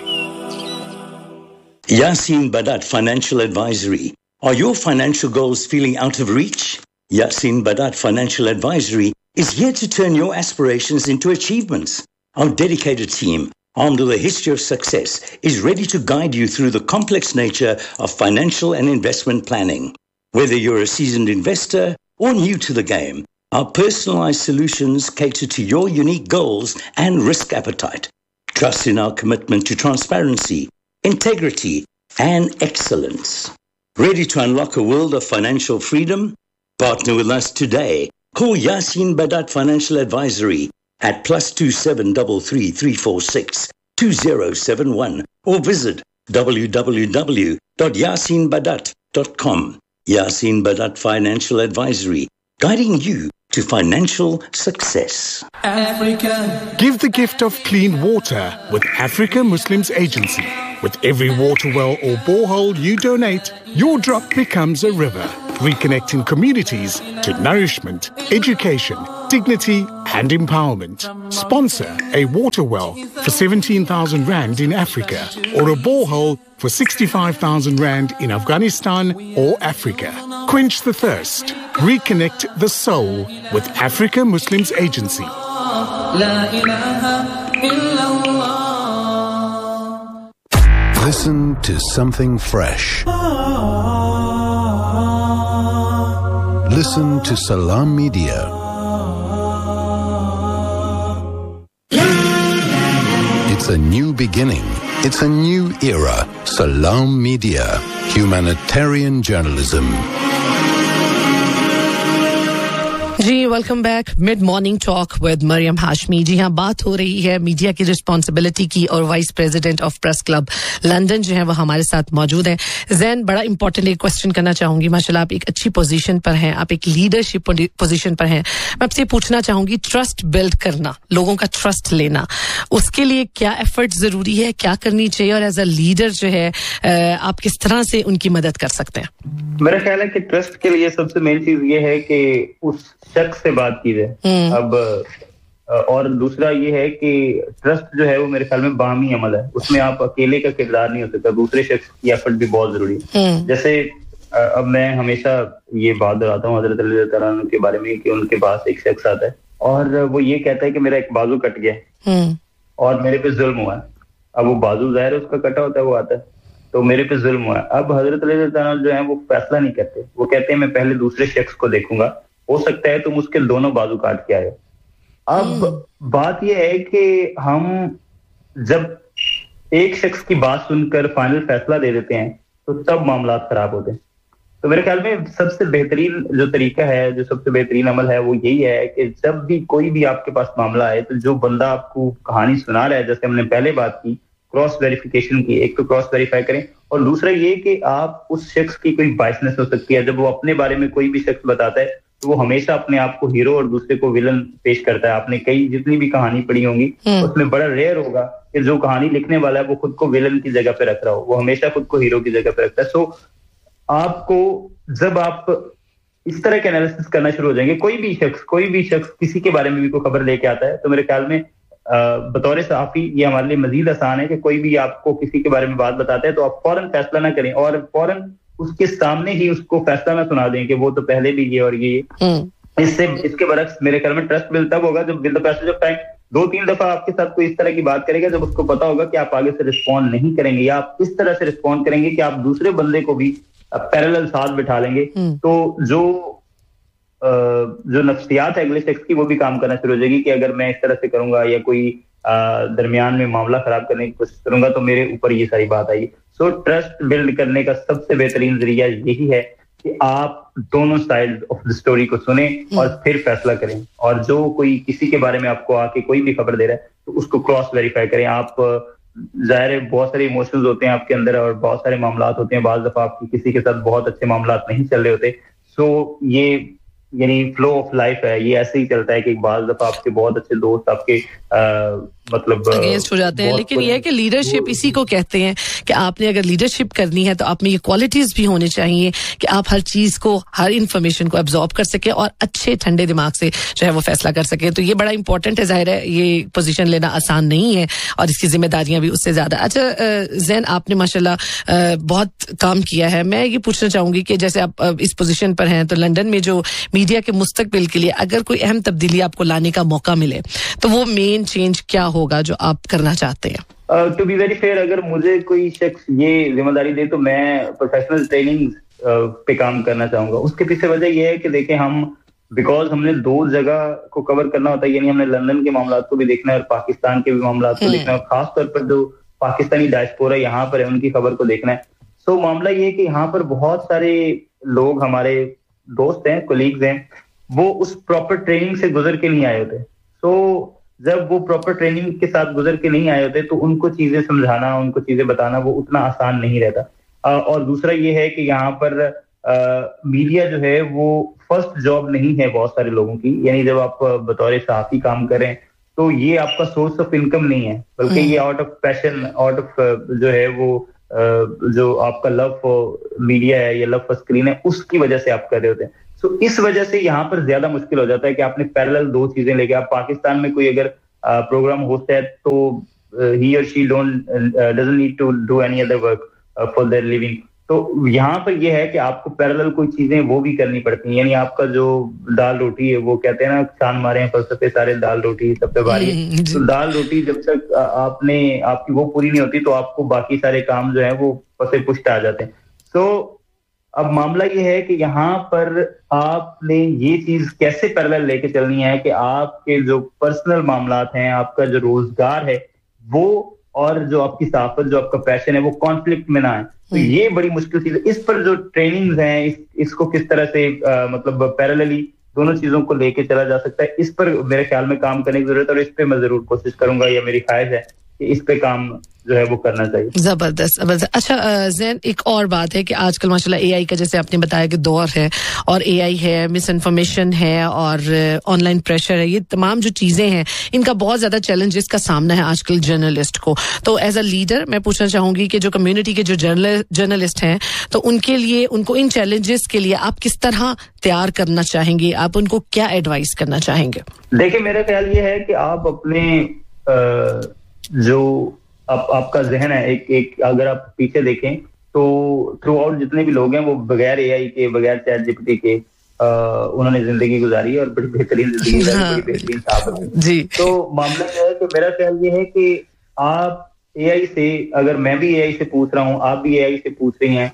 Yasin Badat Financial Advisory. Are your financial goals feeling out of reach? Yasin Badat Financial Advisory is here to turn your aspirations into achievements. Our dedicated team, armed with a history of success, is ready to guide you through the complex nature of financial and investment planning. Whether you're a seasoned investor or new to the game, our personalized solutions cater to your unique goals and risk appetite. Trust in our commitment to transparency, integrity, and excellence. Ready to unlock a world of financial freedom? Partner with us today. Call Yasin Badat Financial Advisory at plus two seven three three three four six two zero seven one or visit w w w dot yasin badat dot com. Yasin Badat Financial Advisory, guiding you to financial success. Africa. Give the gift of clean water with Africa Muslims Agency. With every water well or borehole you donate, your drop becomes a river, reconnecting communities to nourishment, education, dignity and empowerment. Sponsor a water well for seventeen thousand rand in Africa or a borehole for sixty-five thousand rand in Afghanistan or Africa. Quench the thirst. Reconnect the soul with Africa Muslims Agency. Listen to something fresh. Listen to Salam Media. It's a new beginning. It's a new era. Salam Media. Humanitarian journalism. Ji welcome back mid morning talk with Maryam Hashmi. जी हाँ, बात हो रही है media की responsibility की और vice president of press club London जो है वो हमारे साथ मौजूद हैं. जैन, बड़ा इंपॉर्टेंट एक क्वेश्चन करना चाहूंगी. माशाल्लाह आप एक अच्छी पोजीशन पर हैं, आप एक लीडरशिप पोजीशन पर हैं. मैं आपसे पूछना चाहूंगी, ट्रस्ट बिल्ड करना, लोगों का ट्रस्ट लेना, उसके लिए क्या एफर्ट जरूरी है, क्या करनी चाहिए, और एज अ लीडर जो है आप किस तरह से उनकी मदद कर सकते हैं? मेरा ख्याल है कि ट्रस्ट के लिए सबसे मेन चीज ये है कि उस शख्स से बात की जाए. अब और दूसरा ये है कि ट्रस्ट जो है वो मेरे ख्याल में बाहमी अमल है, उसमें आप अकेले का किरदार नहीं हो सकता, दूसरे शख्स की एफर्ट भी बहुत जरूरी है. जैसे अब मैं हमेशा ये बात दोहराता हूँ हजरत अली रज़ियल्लाहु अन्हु के बारे में कि उनके पास एक शख्स आता है और वो ये कहता है कि मेरा एक बाजू कट गया है और मेरे पे जुल्म हुआ है. अब वो बाजू जाहिर है उसका कटा होता है, वो आता है तो मेरे पे जुल्म हुआ है. अब हजरत अली रज़ियल्लाहु अन्हु जो है वो फैसला नहीं करते, वो कहते हैं मैं पहले दूसरे शख्स को देखूंगा, हो सकता है तुम उसके दोनों बाजू काट के आए. अब बात यह है कि हम जब एक शख्स की बात सुनकर फाइनल फैसला दे देते हैं तो तब मामला खराब होते हैं. तो मेरे ख्याल में सबसे बेहतरीन जो तरीका है, जो सबसे बेहतरीन अमल है वो यही है कि जब भी कोई भी आपके पास मामला आए तो जो बंदा आपको कहानी सुना रहा है, जैसे हमने पहले बात की क्रॉस वेरिफिकेशन की, एक तो क्रॉस वेरीफाई करें और दूसरा ये कि आप उस शख्स की कोई बायसनेस हो सकती है. जब वो अपने बारे में कोई भी शख्स बताता है तो वो हमेशा अपने आप को हीरो और दूसरे को विलन पेश करता है. आपने कई जितनी भी कहानी पढ़ी होंगी उसमें बड़ा रेयर होगा कि जो कहानी लिखने वाला है वो खुद को विलन की जगह पे रख रहा हो, वो हमेशा खुद को हीरो की जगह पे रखता है. सो आपको जब आप इस तरह के एनालिसिस करना शुरू हो जाएंगे, कोई भी शख्स कोई भी शख्स किसी के बारे में भी कोई खबर लेके आता है, तो मेरे ख्याल में बतौर सहाफी ये हमारे लिए मजीद आसान है कि कोई भी आपको किसी के बारे में बात बताता है तो आप फौरन फैसला ना करें और फौरन उसके सामने ही उसको फैसला ना सुना दें कि वो तो पहले भी ये और ये. इससे इसके बरक्स मेरे ख्याल में ट्रस्ट बिल्ड तब होगा जब with the passage of time दो तीन दफा आपके साथ कोई इस तरह की बात करेगा, जब उसको पता होगा कि आप आगे से रिस्पॉन्ड नहीं करेंगे या आप इस तरह से रिस्पॉन्ड करेंगे कि आप दूसरे बंदे को भी पैरेलल साथ बिठा लेंगे. तो जो जो नफ्सियात है अगले शख्स की वो भी काम करना शुरू हो जाएगी कि अगर मैं इस तरह से करूंगा या कोई दरमियान में मामला खराब करने की कोशिश करूंगा तो मेरे ऊपर ये सारी बात आएगी. सो ट्रस्ट बिल्ड करने का सबसे बेहतरीन जरिया यही है कि आप दोनों साइड ऑफ द स्टोरी को सुने और फिर फैसला करें. और जो कोई किसी के बारे में आपको आके कोई भी खबर दे रहा है तो उसको क्रॉस वेरीफाई करें. आप जाहिर है बहुत सारे इमोशंस होते हैं आपके अंदर और बहुत सारे मामलात होते हैं, बाज़ दफा आपकी किसी के साथ बहुत अच्छे मामलात नहीं चल रहे होते. सो ये यानी फ्लो ऑफ लाइफ है, ये ऐसे ही चलता है कि एक बार दफा आपके बहुत अच्छे दोस्त आपके आ, मतलब अगेंस्ट हो जाते हैं. लेकिन ये है कि लीडरशिप इसी को कहते हैं कि आपने अगर लीडरशिप करनी है तो आप में ये क्वालिटीज भी होने चाहिए कि आप हर चीज को, हर इंफॉर्मेशन को एब्जॉर्ब कर सके और अच्छे ठंडे दिमाग से जो है वो फैसला कर सके. तो ये बड़ा इंपॉर्टेंट है. जाहिर है ये पोजीशन लेना आसान नहीं है और इसकी जिम्मेदारियां भी उससे ज्यादा. अच्छा जैन, आपने माशाल्लाह बहुत काम किया है. मैं ये पूछना चाहूंगी कि जैसे आप इस पोजीशन पर हैं तो लंदन में जो मीडिया के मुस्तकबिल के लिए अगर कोई अहम तब्दीली आपको लाने का मौका मिले तो वो मेन चेंज क्या होगा जो आप करना चाहते हैं? टू बी वेरी फेयर, अगर मुझे कोई शख्स ये जिम्मेदारी दे तो मैं प्रोफेशनल ट्रेनिंग uh, पे काम करना चाहूंगा. उसके पीछे वजह यह है कि देखें हम बिकॉज हमने दो जगह को कवर करना होता है, यानी हमने लंदन के मामला को भी देखना है और पाकिस्तान के भी मामला को देखना है और खासतौर पर जो पाकिस्तानी डायस्पोरा यहाँ पर है उनकी खबर को देखना है. सो so, मामला ये है कि यहाँ पर बहुत सारे लोग हमारे दोस्त हैं, कोलीग्स हैं, वो उस प्रॉपर ट्रेनिंग से गुजर के नहीं आए होते. सो so, जब वो प्रॉपर ट्रेनिंग के साथ गुजर के नहीं आए होते तो उनको चीजें समझाना, उनको चीजें बताना वो उतना आसान नहीं रहता. और दूसरा ये है कि यहाँ पर मीडिया जो है वो फर्स्ट जॉब नहीं है बहुत सारे लोगों की, यानी जब आप बतौर सहाफी काम करें तो ये आपका सोर्स ऑफ इनकम नहीं है, बल्कि ये out of passion, out of जो है वो जो आपका लव फॉर मीडिया है या लव फॉर स्क्रीन है, उसकी वजह से आप कर रहे होते हैं। सो so, इस वजह से यहाँ पर ज्यादा मुश्किल हो जाता है कि आपने पैरेलल दो चीजें लेके, आप पाकिस्तान में कोई अगर प्रोग्राम होता है तो ही और she don't doesn't need to do any other work for their living. तो यहाँ पर यह है कि आपको पैरेलल कोई चीजें वो भी करनी पड़ती हैं, यानी आपका जो दाल रोटी है, वो कहते हैं ना छान मारे हैं फलसफे सारे, दाल रोटी सब पे भारी है। तो दाल रोटी जब तक आपने आपकी वो पूरी नहीं होती तो आपको बाकी सारे काम जो है वो पसे पुष्ट आ जाते हैं। तो अब मामला ये है कि यहाँ पर आपने ये चीज कैसे पैरेलल लेके चलनी है कि आपके जो पर्सनल मामलात हैं, आपका जो रोजगार है वो और जो आपकी सहाफत, जो आपका पैशन है, वो कॉन्फ्लिक्ट में ना आए। तो ये बड़ी मुश्किल चीज है। इस पर जो ट्रेनिंग्स हैं, इस, इसको किस तरह से आ, मतलब पैरेलली दोनों चीजों को लेके चला जा सकता है, इस पर मेरे ख्याल में काम करने की जरूरत है और इस पे मैं जरूर कोशिश करूंगा, या मेरी ख्वाहिश है कि इस पे काम जो है वो करना चाहिए। जबरदस्त जबरदस्त। अच्छा ज़ैन, एक और बात है कि आजकल माशाल्लाह एआई का, जैसे आपने बताया कि दौर है, और एआई है, मिस इन्फॉर्मेशन है और ऑनलाइन प्रेशर है, ये तमाम जो चीजें हैं इनका बहुत ज्यादा चैलेंजेस का सामना है आजकल जर्नलिस्ट को। तो एज अ लीडर मैं पूछना चाहूंगी कि जो कम्युनिटी के जो जर्नलिस्ट हैं, तो उनके लिए, उनको इन चैलेंजेस के लिए आप किस तरह तैयार करना चाहेंगे, आप उनको क्या एडवाइस करना चाहेंगे? देखिए, मेरा ख्याल ये है कि आप अपने आ, जो आप, आपका जहन है, एक एक अगर आप पीछे देखें तो थ्रू आउट जितने भी लोग हैं वो बगैर एआई के, बगैर चैट जीपीटी के आ, उन्होंने जिंदगी गुजारी और बड़ी बेहतरीन जिंदगी गुजारी, बड़ी बेहतरीन साहब जी। तो मामला क्या है कि मेरा ख्याल ये है कि आप एआई से, अगर मैं भी एआई से पूछ रहा हूँ, आप भी एआई से पूछ रही हैं,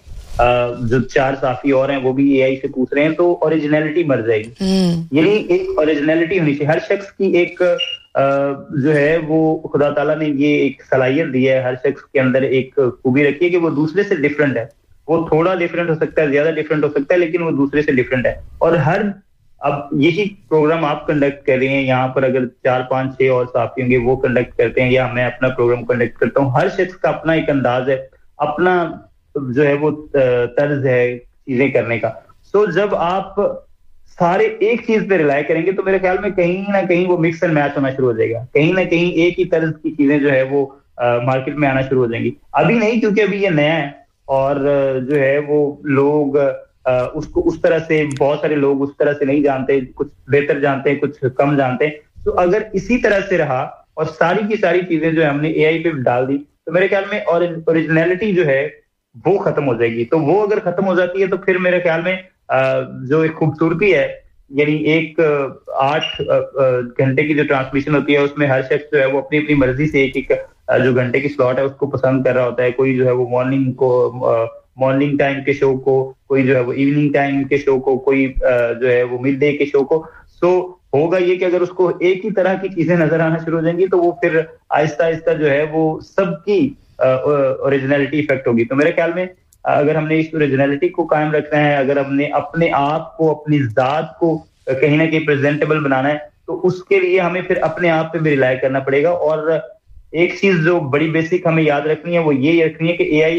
जो चार साफी और हैं वो भी एआई से पूछ रहे हैं, तो ओरिजिनलिटी मर जाएगी। यानी एक ओरिजिनलिटी होनी चाहिए हर शख्स की। एक Uh, जो है वो खुदा ताला ने ये एक सलाहियत दी है, हर शख्स के अंदर एक खूबी रखी है कि वो दूसरे से डिफरेंट है। वो थोड़ा डिफरेंट हो सकता है, ज्यादा डिफरेंट हो सकता है, लेकिन वो दूसरे से डिफरेंट है। और हर, अब यही प्रोग्राम आप कंडक्ट कर रहे हैं, यहाँ पर अगर चार पांच छह और साथी होंगे वो कंडक्ट करते हैं, या मैं अपना प्रोग्राम कंडक्ट करता हूँ, हर शख्स का अपना एक अंदाज है, अपना जो है वो तर्ज है चीजें करने का। सो जब आप सारे एक चीज पे रिलाय करेंगे तो मेरे ख्याल में कहीं ना कहीं वो मिक्स एंड मैच होना शुरू हो जाएगा, कहीं ना कहीं एक ही तरह की चीजें जो है वो मार्केट में आना शुरू हो जाएंगी। अभी नहीं, क्योंकि अभी ये नया है और जो है वो लोग आ, उसको उस तरह से, बहुत सारे लोग उस तरह से नहीं जानते, कुछ बेहतर जानते हैं, कुछ कम जानते हैं। तो अगर इसी तरह से रहा और सारी की सारी चीजें जो है हमने एआई पे डाल दी, तो मेरे ख्याल में ओरिजिनलिटी जो है वो खत्म हो जाएगी। तो वो अगर खत्म हो जाती है तो फिर मेरे ख्याल में जो एक खूबसूरती है, यानी एक आठ घंटे की जो ट्रांसमिशन होती है उसमें हर शख्स जो है वो अपनी अपनी मर्जी से एक एक जो घंटे की स्लॉट है उसको पसंद कर रहा होता है। कोई जो है वो मॉर्निंग को, मॉर्निंग टाइम के शो को, कोई जो है वो इवनिंग टाइम के शो को, कोई जो है वो मिड डे के शो को। सो होगा ये कि अगर उसको एक ही तरह की चीजें नजर आना शुरू हो जाएंगी तो वो फिर आहिस्ता आहिस्ता जो है वो सबकी ओरिजिनलिटी इफेक्ट होगी। तो मेरे ख्याल में अगर हमने इस ओरिजिनलिटी को कायम रखना है, अगर हमने अपने आप को, अपनी जात को कहीं ना कहीं प्रेजेंटेबल बनाना है, तो उसके लिए हमें फिर अपने आप पे भी रिलाय करना पड़ेगा। और एक चीज जो बड़ी बेसिक हमें याद रखनी है वो ये रखनी है कि एआई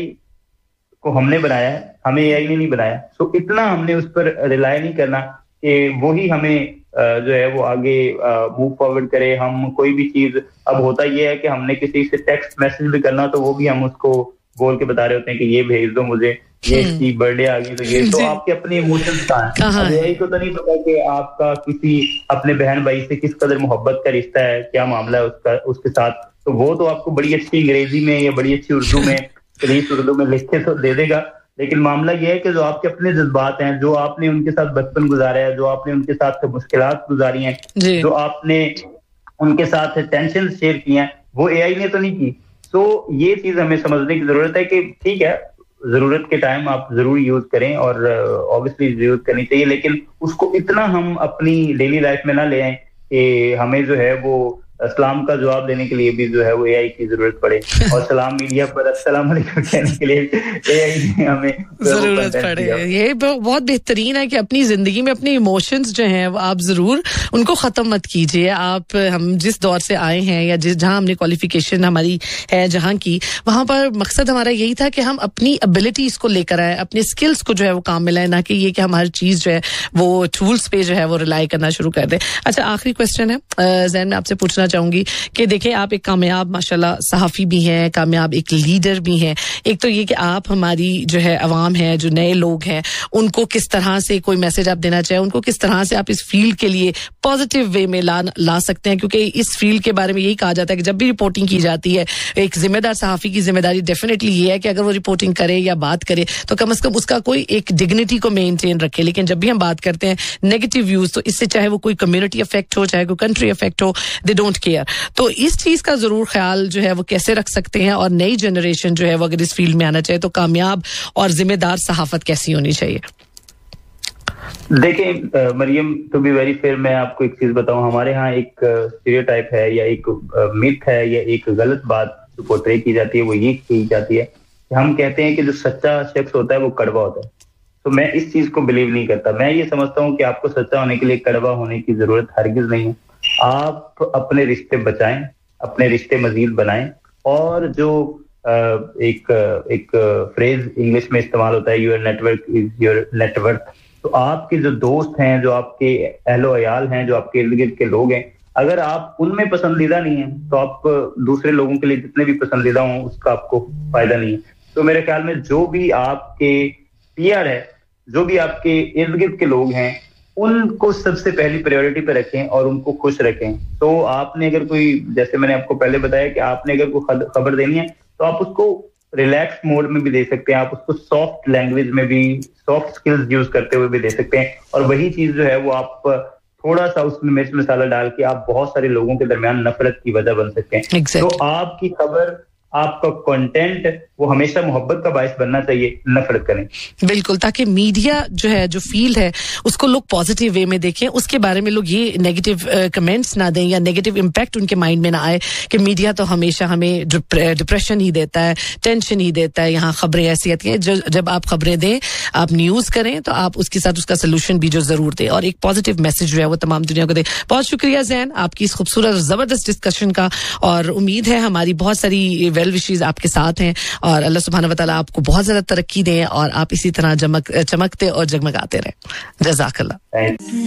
को हमने बनाया है, हमें एआई ने नहीं बनाया। सो इतना हमने उस पर रिलाय नहीं करना कि वही हमें जो है वो आगे मूव फॉरवर्ड करे। हम कोई भी चीज, अब होता ये है कि हमने किसी से टेक्स्ट मैसेज भी करना तो वो भी हम उसको बोल के बता रहे होते हैं कि ये भेज दो मुझे, ये इसकी बर्थडे आ गई तो ये, तो आपके अपने इमोशंस कहाँ हैं? यही को तो नहीं पता कि आपका किसी अपने बहन भाई से किस कदर मोहब्बत का रिश्ता है, क्या मामला है उसका उसके साथ। तो वो तो आपको बड़ी अच्छी अंग्रेजी में या बड़ी अच्छी उर्दू में, करीब उर्दू में लिख के तो दे देगा, लेकिन मामला ये है कि जो आपके अपने जज्बात हैं, जो आपने उनके साथ बचपन गुजारा है, जो आपने उनके साथ मुश्किलात गुजारी हैं, जो आपने उनके साथ टेंशन शेयर की हैं, वो एआई ने तो नहीं की। तो ये चीज हमें समझने की जरूरत है कि ठीक है, जरूरत के टाइम आप जरूर यूज करें और ऑब्वियसली यूज करनी चाहिए, लेकिन उसको इतना हम अपनी डेली लाइफ में ना ले आए कि हमें जो है वो सलाम का जवाब देने के लिए भी जो है वो एआई की जरूरत पड़े और सलाम मीडिया पर अस्सलाम वालेकुम कहने के लिए एआई ने हमें जरूरत पड़े। ये बहुत बेहतरीन है कि अपनी जिंदगी में अपने इमोशंस जो हैं वो आप जरूर उनको खत्म मत कीजिए। आप हम जिस दौर से आए हैं या जिस जहां हमने क्वालिफिकेशन हमारी है जहां की, वहां पर मकसद हमारा यही था कि हम अपनी एबिलिटीज को लेकर आए, अपने स्किल्स को जो है वो काम में लाए, ना कि ये कि हम हर चीज जो है वो टूल्स पे जो है वो रिलाई करना शुरू कर दें। अच्छा, आखिरी क्वेश्चन है जैन, मैं आपसे पूछना चाहूंगी कि देखिए आप एक कामयाब माशाल्लाह सहाफी भी हैं, कामयाब एक लीडर भी हैं। एक तो ये कि आप हमारी जो है अवाम है, जो नए लोग हैं, उनको किस तरह से कोई मैसेज आप देना चाहें, उनको किस तरह से आप इस फील्ड के लिए पॉजिटिव वे में ला ला सकते हैं, क्योंकि इस फील्ड के बारे में यही कहा जाता है कि जब भी रिपोर्टिंग की जाती है, एक जिम्मेदार सहाफी की जिम्मेदारी डेफिनेटली ये है कि अगर वो रिपोर्टिंग करे या बात करे तो कम से कम उसका कोई एक डिग्निटी को मेंटेन रखे। लेकिन जब भी हम बात करते हैं नेगेटिव व्यूज, तो इससे चाहे वो कोई कम्युनिटी अफेक्ट हो, चाहे कोई कंट्री अफेक्ट हो, दे डोंट केयर। तो इस चीज का जरूर ख्याल जो है वो कैसे रख सकते हैं, और नई जनरेशन जो है वो अगर इस फील्ड में आना चाहे तो कामयाब और जिम्मेदार सहाफत कैसी होनी चाहिए? देखिए Maryam, to be very fair, मैं आपको एक चीज बताऊं, हमारे यहाँ एक स्टीरियोटाइप है या एक मिथ है या एक गलत बात जो पोर्ट्रे की जाती है, वो ये की जाती है कि हम कहते हैं कि जो सच्चा शख्स होता है वो कड़वा होता है। तो मैं इस चीज को बिलीव नहीं करता। मैं ये समझता हूँ कि आपको सच्चा होने के लिए कड़वा होने की जरूरत हरगिज नहीं है। आप अपने रिश्ते बचाएं, अपने रिश्ते मजीद बनाएं, और जो एक एक फ्रेज इंग्लिश में इस्तेमाल होता है, your network is your net worth. तो आपके जो दोस्त हैं, जो आपके अहलो अयाल हैं, जो आपके इर्द गिर्द के लोग हैं, अगर आप उनमें पसंदीदा नहीं है तो आप दूसरे लोगों के लिए जितने भी पसंदीदा हों उसका आपको फायदा नहीं है। तो मेरे ख्याल में जो भी आपके पीआर है, जो भी आपके इर्द गिर्द के लोग हैं, उनको सबसे पहली प्रायोरिटी पे रखें और उनको खुश रखें। तो आपने अगर कोई, जैसे मैंने आपको पहले बताया कि आपने अगर कोई खबर देनी है तो आप उसको रिलैक्स मोड में भी दे सकते हैं, आप उसको सॉफ्ट लैंग्वेज में भी, सॉफ्ट स्किल्स यूज करते हुए भी दे सकते हैं। और वही चीज जो है वो आप थोड़ा सा उसमें मिर्च मसाला डाल के आप बहुत सारे लोगों के दरमियान नफरत की वजह बन सकते हैं। exactly. तो आपकी खबर, आपका कंटेंट वो हमेशा मोहब्बत का बायस बनना चाहिए, नफरत करें। बिल्कुल, ताकि मीडिया जो है, जो फील्ड है, उसको लोग पॉजिटिव वे में देखें, उसके बारे में लोग ये नेगेटिव कमेंट्स ना दें या नेगेटिव इम्पैक्ट उनके माइंड में ना आए कि मीडिया तो हमेशा हमें डिप्रेशन ही देता है, टेंशन ही देता है, यहाँ खबरें ऐसी आती हैं। जब आप खबरें दें, आप न्यूज करें, तो आप उसके साथ उसका सोल्यूशन भी जो जरूर दें और एक पॉजिटिव मैसेज जो है वो तमाम दुनिया को दें। बहुत शुक्रिया जैन आपकी इस खूबसूरत और जबरदस्त डिस्कशन का, और उम्मीद है हमारी बहुत सारी वेल विशेस आपके साथ हैं, और अल्लाह सुब्हानहू व तआला आपको बहुत ज्यादा तरक्की दें और आप इसी तरह जमक चमकते और जगमगाते रहें। जज़ाकल्लाह।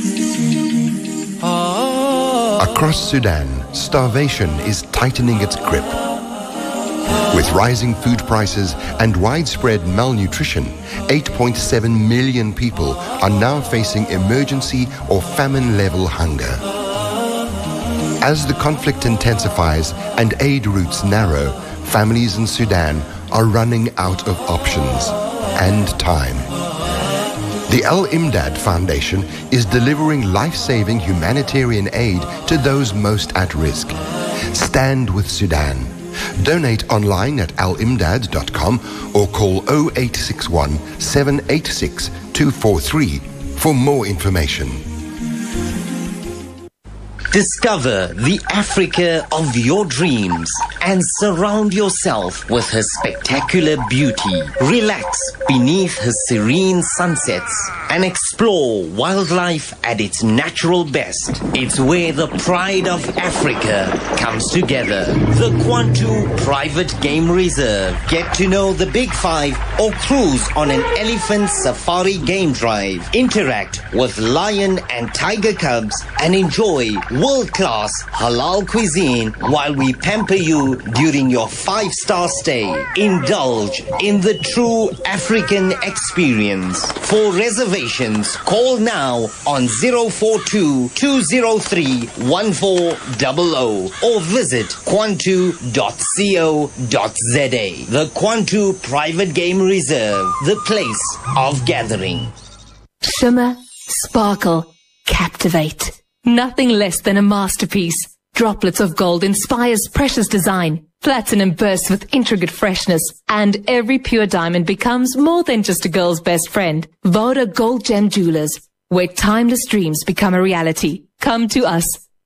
Across Sudan, starvation is tightening its grip. With rising food prices and widespread malnutrition, eight point seven million people are now facing emergency or famine-level hunger. As the conflict intensifies and aid routes narrow, families in Sudan are running out of options and time. The Al Imdad Foundation is delivering life-saving humanitarian aid to those most at risk. Stand with Sudan. Donate online at al imdad dot com or call oh eight six one, seven eight six, two four three for more information. Discover the Africa of your dreams and surround yourself with her spectacular beauty. Relax beneath her serene sunsets and explore wildlife at its natural best. It's where the pride of Africa comes together. The Kwantu Private Game Reserve. Get to know the Big Five or cruise on an elephant safari game drive. Interact with lion and tiger cubs and enjoy world-class halal cuisine while we pamper you during your five-star stay. Indulge in the true African experience. For reservations, call now on zero four two, two zero three, one four zero zero or visit kwantu dot co dot za. The Kwantu Private Game Reserve, the place of gathering. Shimmer, sparkle, captivate. Nothing less than a masterpiece. Droplets of gold inspires precious design. Platinum bursts with intricate freshness. And every pure diamond becomes more than just a girl's best friend. Voda Gold Gem Jewelers, where timeless dreams become a reality. Come to us.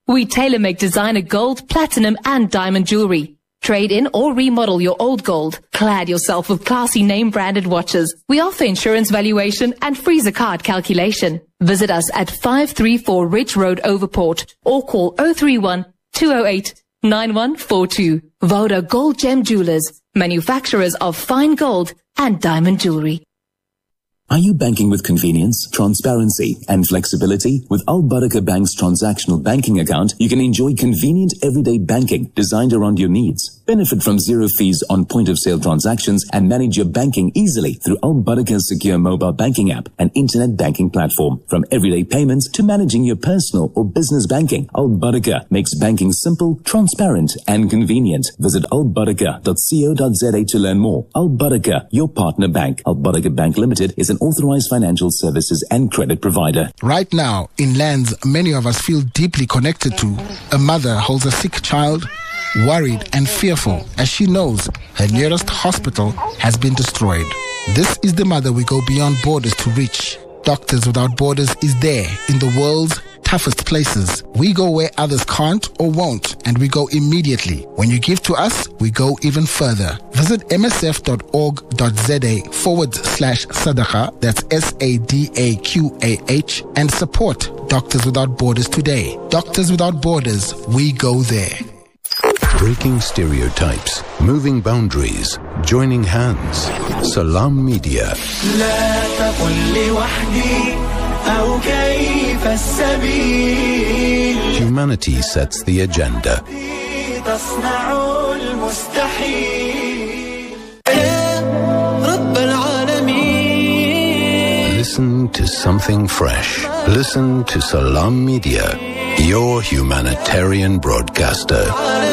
We tailor-make designer gold, platinum and diamond jewelry. Trade in or remodel your old gold. Clad yourself with classy name-branded watches. We offer insurance valuation and freezer card calculation. Visit us at five thirty-four Ridge Road, Overport, or call oh three one, two oh eight, nine one four two. Voda Gold Gem Jewelers, manufacturers of fine gold and diamond jewelry. Are you banking with convenience, transparency, and flexibility? With Al Barakah Bank's transactional banking account, you can enjoy convenient everyday banking designed around your needs. Benefit from zero fees on point-of-sale transactions and manage your banking easily through Al Barakah's secure mobile banking app and internet banking platform. From everyday payments to managing your personal or business banking, Al Barakah makes banking simple, transparent, and convenient. Visit al barakah dot co dot za to learn more. Al Barakah, your partner bank. Al Barakah Bank Limited is an authorized financial services and credit provider. Right now, in lands many of us feel deeply connected to, a mother holds a sick child, worried and fearful as she knows her nearest hospital has been destroyed. This is the mother we go beyond borders to reach. Doctors Without Borders is there in the world's toughest places. We go where others can't or won't, and we go immediately. When you give to us, we go even further. Visit msf.org.za forward slash sadaqah, that's S A D A Q A H, and support Doctors Without Borders today. Doctors Without Borders, we go there. Breaking stereotypes, moving boundaries, joining hands. Salam Media. Humanity sets the agenda. Listen to something fresh. Listen to Salam Media, your humanitarian broadcaster.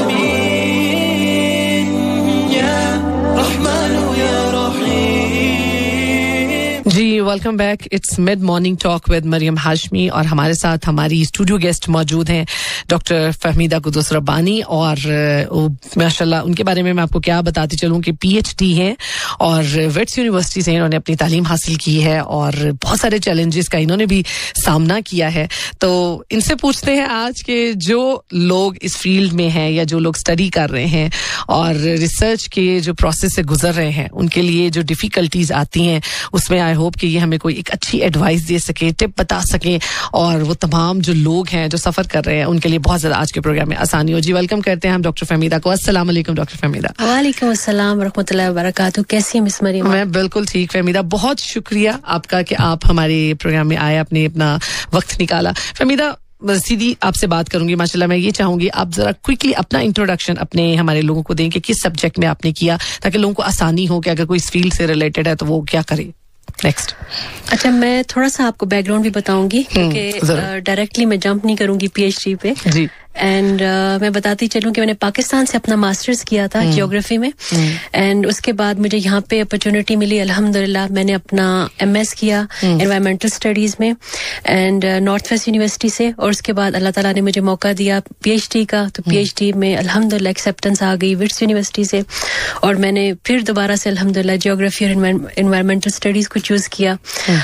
Ji welcome back. It's mid morning talk with Maryam Hashmi और हमारे साथ हमारी studio guest मौजूद हैं doctor Fahmida Quddus Rabbani और माशाल्लाह उनके बारे में मैं आपको क्या बताती चलूं कि पीएचडी हैं और विट्स यूनिवर्सिटी से इन्होंने अपनी तालीम हासिल की है और बहुत सारे चैलेंजेस का इन्होंने भी सामना किया है. तो इनसे पूछते हैं आज के जो लोग इस फील्ड में हैं या जो लोग स्टडी कर रहे हैं और रिसर्च के जो प्रोसेस से गुजर रहे हैं उनके लिए जो डिफिकल्टीज आती हैं उसमें आई होप कि ये हमें कोई एक अच्छी एडवाइस दे सके, टिप बता सके और वो तमाम जो लोग हैं जो सफर कर रहे हैं उनके लिए बहुत ज्यादा आज के प्रोग्राम में आसानी हो. जी वेलकम करते हैं हम डॉक्टर फहमीदा को. अस्सलाम वालेकुम डॉक्टर फहमीदा. वालेकुम अस्सलाम व रहमतुल्लाहि व बरकातहू. कैसी हैं मिस मरियम? मैं बिल्कुल ठीक फहमीदा. बहुत शुक्रिया आपका कि आप हमारे प्रोग्राम में आए, अपने अपना वक्त निकाला. फहमीदा सीधी आपसे बात करूंगी. माशाल्लाह मैं ये चाहूंगी आप जरा क्विकली अपना इंट्रोडक्शन अपने हमारे लोगों को दें कि किस सब्जेक्ट में आपने किया ताकि लोगों को आसानी हो कि अगर कोई इस फील्ड से रिलेटेड है तो वो क्या करे. नेक्स्ट. अच्छा, मैं थोड़ा सा आपको बैकग्राउंड भी बताऊंगी क्योंकि डायरेक्टली मैं जंप नहीं करूंगी पीएचडी पे. जी. एंड uh, मैं बताती चलूं कि मैंने पाकिस्तान से अपना मास्टर्स किया था ज्योग्राफी में एंड उसके बाद मुझे यहाँ पे अपॉर्चुनिटी मिली अल्हम्दुलिल्लाह. मैंने अपना एमएस किया एनवायरमेंटल स्टडीज में एंड नॉर्थ वेस्ट यूनिवर्सिटी से और उसके बाद अल्लाह ताला ने मुझे मौका दिया पीएचडी का. तो पीएचडी में अल्हम्दुलिल्लाह एक्सेप्टेंस आ गई विट्स यूनिवर्सिटी से और मैंने फिर दोबारा से अल्हम्दुलिल्लाह ज्योग्राफी और एनवायरमेंटल स्टडीज को चूज किया.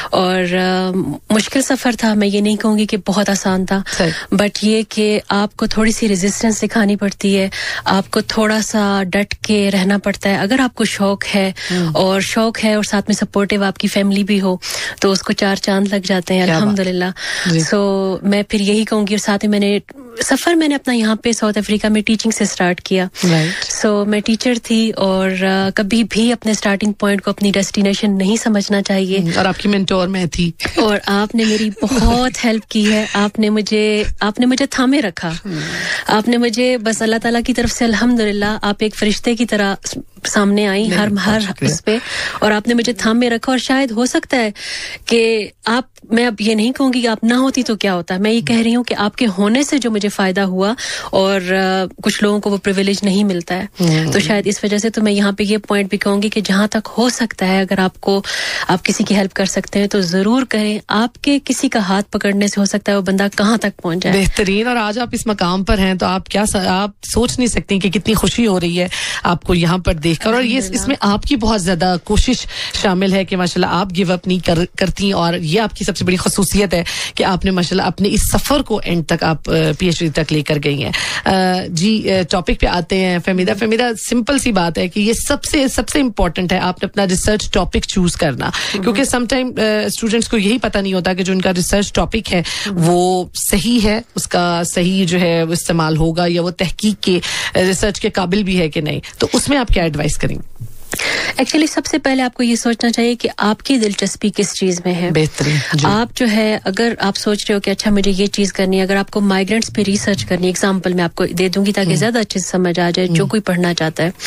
और uh, मुश्किल सफर था, मैं ये नहीं कहूंगी कि बहुत आसान था, बट ये कि आप आपको थोड़ी सी रेजिस्टेंस दिखानी पड़ती है, आपको थोड़ा सा डट के रहना पड़ता है. अगर आपको शौक है और शौक है और साथ में सपोर्टिव आपकी फैमिली भी हो तो उसको चार चांद लग जाते हैं अल्हम्दुलिल्लाह. सो so, मैं फिर यही कहूंगी. और साथ में मैंने सफर मैंने अपना यहाँ पे साउथ अफ्रीका में टीचिंग से स्टार्ट किया. सो right. so, मैं टीचर थी और uh, कभी भी अपने स्टार्टिंग पॉइंट को अपनी डेस्टिनेशन नहीं समझना चाहिए. और आपकी मेंटोर मैं थी और आपने मेरी बहुत हेल्प की है. आपने मुझे आपने मुझे थामे रखा. आपने मुझे बस अल्लाह ताला की तरफ से अल्हम्दुलिल्लाह आप एक फरिश्ते की तरह सामने आई हर हर उस पे और आपने मुझे थाम में रखा. और शायद हो सकता है कि आप, मैं अब ये नहीं कहूंगी कि आप ना होती तो क्या होता, मैं ये कह रही हूँ कि आपके होने से जो मुझे फायदा हुआ और uh, कुछ लोगों को वो प्रिविलेज नहीं मिलता है तो शायद इस वजह से तो मैं यहाँ पे ये पॉइंट भी कहूंगी कि जहां तक हो सकता है अगर आपको आप किसी की हेल्प कर सकते हैं तो जरूर करें. आपके किसी का हाथ पकड़ने से हो सकता है वो बंदा कहाँ तक पहुंच जाए. बेहतरीन. और आज आप इस मकाम पर हैं तो आप क्या आप सोच नहीं सकती कि कितनी खुशी हो रही है आपको यहाँ पर देखकर, और ये इसमें आपकी बहुत ज्यादा कोशिश शामिल है कि माशाल्लाह आप गिव अप नहीं कर, करती, और ये आपकी सबसे बड़ी खसूसियत है कि आपने माशाल्लाह अपने इस सफर को एंड तक आप पीएचडी तक लेकर गई हैं। जी टॉपिक पे आते हैं फहमीदा। फहमीदा, सिंपल सी बात है कि ये सबसे सबसे इंपॉर्टेंट है आपने अपना रिसर्च टॉपिक चूज करना, क्योंकि समटाइम स्टूडेंट्स को यही पता नहीं होता कि जो उनका रिसर्च टॉपिक है वो सही है, उसका सही जो है वो इस्तेमाल होगा, या वो तहकीक के रिसर्च के काबिल भी है कि नहीं। तो उसमें आप क्या एडवाइस करेंगे? एक्चुअली सबसे पहले आपको ये सोचना चाहिए कि आपकी दिलचस्पी किस चीज में है। बेहतरीन। आप जो है, अगर आप सोच रहे हो कि अच्छा मुझे ये चीज करनी है, अगर आपको माइग्रेंट्स पे रिसर्च करनी है, एग्जांपल मैं आपको दे दूंगी ताकि ज्यादा अच्छे से समझ आ जाए जो कोई पढ़ना चाहता है,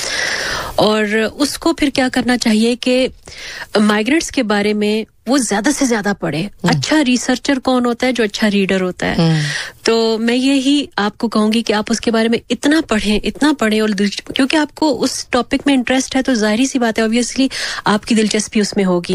और उसको फिर क्या करना चाहिए कि माइग्रेंट्स के बारे में वो ज्यादा से ज्यादा पढ़े। अच्छा रिसर्चर कौन होता है? जो अच्छा रीडर होता है। तो मैं यही आपको कहूंगी कि आप उसके बारे में इतना पढ़ें, इतना पढ़ें, और क्योंकि आपको उस टॉपिक में इंटरेस्ट है तो जाहिर सी बात है ऑब्वियसली आपकी दिलचस्पी उसमें होगी,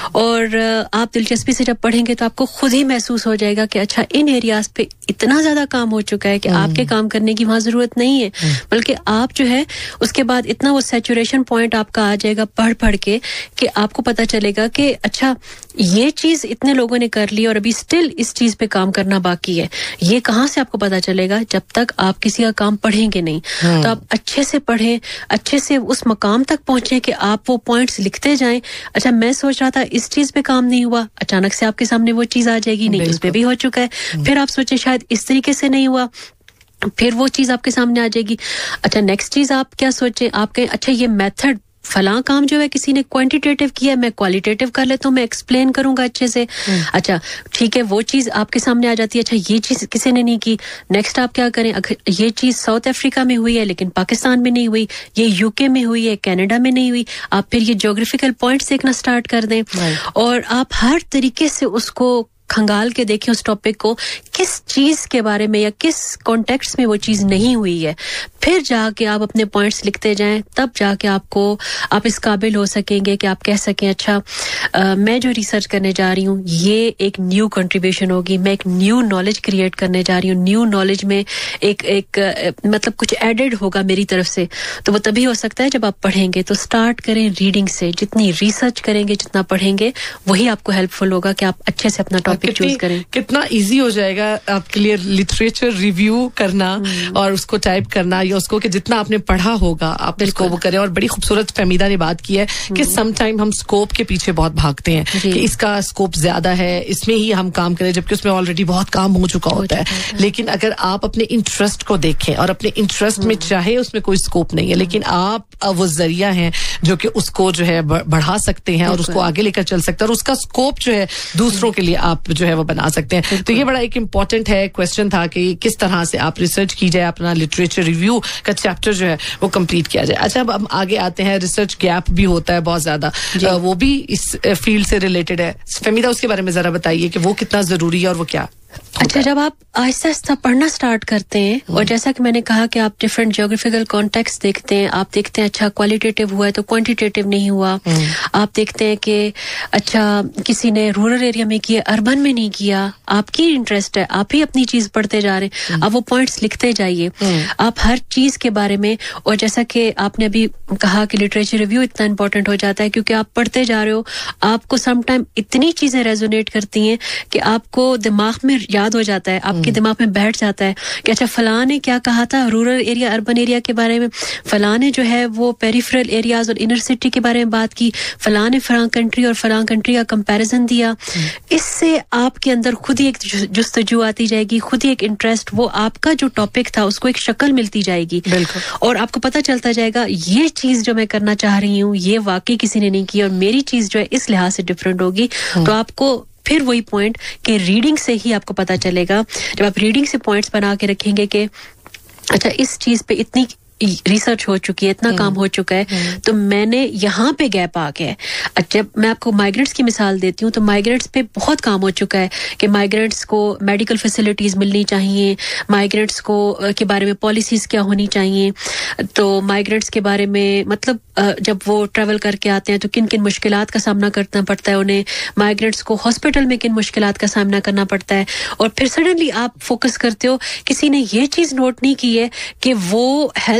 और आप दिलचस्पी से जब पढ़ेंगे तो आपको खुद ही महसूस हो जाएगा कि अच्छा इन एरियाज पे इतना ज्यादा काम हो चुका है कि आपके काम करने की वहां जरूरत नहीं है, बल्कि आप जो है उसके बाद इतना वो सैचुरेशन पॉइंट आपका आ जाएगा पढ़ पढ़ के कि आपको पता चलेगा कि अच्छा ये चीज इतने लोगों ने कर ली और अभी स्टिल इस चीज पे काम करना बाकी है। ये कहाँ से आपको पता चलेगा? जब तक आप किसी का काम पढ़ेंगे नहीं। तो आप अच्छे से पढ़ें, अच्छे से उस मकाम तक पहुंचे कि आप वो पॉइंट्स लिखते जाएं। अच्छा मैं सोच रहा था इस चीज पे काम नहीं हुआ, अचानक से आपके सामने वो चीज आ जाएगी, नहीं इस पे भी हो चुका है। फिर आप सोचे शायद इस तरीके से नहीं हुआ, फिर वो चीज आपके सामने आ जाएगी। अच्छा नेक्स्ट चीज आप क्या सोचे, आप कहें अच्छा ये मेथड फलां काम जो है किसी ने क्वांटिटेटिव किया, मैं क्वालिटेटिव कर लेता हूँ, मैं एक्सप्लेन करूंगा अच्छे से। अच्छा ठीक है, वो चीज आपके सामने आ जाती है। अच्छा ये चीज किसी ने नहीं की, नेक्स्ट आप क्या करें? अगर ये चीज साउथ अफ्रीका में हुई है लेकिन पाकिस्तान में नहीं हुई, ये यूके में हुई है, कनाडा में नहीं हुई, आप फिर ये ज्योग्राफिकल पॉइंट्स देखना स्टार्ट कर दें, और आप हर तरीके से उसको खंगाल के देखें उस टॉपिक को, किस चीज के बारे में या किस कॉन्टेक्स्ट में वो चीज नहीं हुई है। फिर जाके आप अपने पॉइंट्स लिखते जाएं, तब जाके आपको आप इस काबिल हो सकेंगे कि आप कह सकें अच्छा आ, मैं जो रिसर्च करने जा रही हूँ ये एक न्यू कंट्रीब्यूशन होगी, मैं एक न्यू नॉलेज क्रिएट करने जा रही हूँ, न्यू नॉलेज में एक एक आ, मतलब कुछ एडेड होगा मेरी तरफ से। तो वो तभी हो सकता है जब आप पढ़ेंगे। तो स्टार्ट करें रीडिंग से, जितनी रिसर्च करेंगे, जितना पढ़ेंगे, वही आपको हेल्पफुल होगा कि आप अच्छे से अपना टॉपिक चूज करें। कितना इजी हो जाएगा आपके लिए लिटरेचर रिव्यू करना और उसको टाइप करना, या उसको कि जितना आपने पढ़ा होगा आप उसको वो करें। और बड़ी खूबसूरत फहमीदा ने बात की है कि सम टाइम हम स्कोप के पीछे बहुत भागते हैं कि इसका स्कोप ज्यादा है, इसमें ही हम काम करें, जबकि उसमें ऑलरेडी बहुत काम हो चुका होता है। लेकिन अगर आप अपने इंटरेस्ट को देखें और अपने इंटरेस्ट में चाहे उसमें कोई स्कोप नहीं है, लेकिन आप वो जरिया हैं जो कि उसको जो है बढ़ा सकते हैं और उसको आगे लेकर चल सकते हैं, और उसका स्कोप जो है दूसरों के लिए आप जो है वो बना सकते हैं। तो ये बड़ा एक इम्पॉर्टेंट है क्वेश्चन था कि किस तरह से आप रिसर्च की जाए, अपना लिटरेचर रिव्यू का चैप्टर जो है वो कंप्लीट किया जाए। अच्छा अब हम आगे आते हैं, रिसर्च गैप भी होता है बहुत ज्यादा, वो भी इस फील्ड से रिलेटेड है। फहमीदा उसके बारे में जरा बताइए कि वो कितना जरूरी है और वो क्या। अच्छा जब आप आहिस्ता आहिस्ता पढ़ना स्टार्ट करते हैं, और जैसा कि मैंने कहा कि आप डिफरेंट ज्योग्राफिकल कॉन्टेक्स्ट देखते हैं, आप देखते हैं अच्छा क्वालिटेटिव हुआ है तो क्वांटिटेटिव नहीं हुआ, आप देखते हैं कि अच्छा किसी ने रूरल एरिया में किया, अर्बन में नहीं किया, आपकी इंटरेस्ट है, आप ही अपनी चीज पढ़ते जा रहे हैं, आप वो पॉइंट्स लिखते जाइए, आप हर चीज के बारे में। और जैसा कि आपने अभी कहा कि लिटरेचर रिव्यू इतना इंपॉर्टेंट हो जाता है क्योंकि आप पढ़ते जा रहे हो, आपको समटाइम इतनी चीजें रेजोनेट करती हैं कि आपको दिमाग में याद हो जाता है, आपके दिमाग में बैठ जाता है कि अच्छा फलां ने क्या कहा था रूरल एरिया अर्बन एरिया के बारे में, फलां ने जो है वो पेरिफेरल एरियाज और इनर सिटी के बारे में बात की, फलां ने फलां कंट्री और फलां कंट्री का कंपैरिजन दिया। इससे आपके अंदर खुद ही एक जुस्तजू आती जाएगी, खुद ही एक इंटरेस्ट, वो आपका जो टॉपिक था उसको एक शक्ल मिलती जाएगी, और आपको पता चलता जाएगा ये चीज जो मैं करना चाह रही हूँ ये वाकई किसी ने नहीं की, और मेरी चीज जो है इस लिहाज से डिफरेंट होगी। तो आपको फिर वही पॉइंट कि रीडिंग से ही आपको पता चलेगा, जब आप रीडिंग से पॉइंट्स बना के रखेंगे कि अच्छा इस चीज पे इतनी रिसर्च हो चुकी है, इतना काम हो चुका है, तो मैंने यहाँ पे गैप आ गया है। अच्छा मैं आपको माइग्रेंट्स की मिसाल देती हूँ, तो माइग्रेंट्स पे बहुत काम हो चुका है कि माइग्रेंट्स को मेडिकल फैसिलिटीज मिलनी चाहिए, माइग्रेंट्स को के बारे में पॉलिसीज क्या होनी चाहिए, तो माइग्रेंट्स के बारे में मतलब जब वो ट्रैवल करके आते हैं तो किन किन मुश्किलात का सामना करना पड़ता है उन्हें, माइग्रेंट्स को हॉस्पिटल में किन मुश्किलात का सामना करना पड़ता है। और फिर सडनली आप फोकस करते हो, किसी ने ये चीज नोट नहीं की है कि वो हेल्थ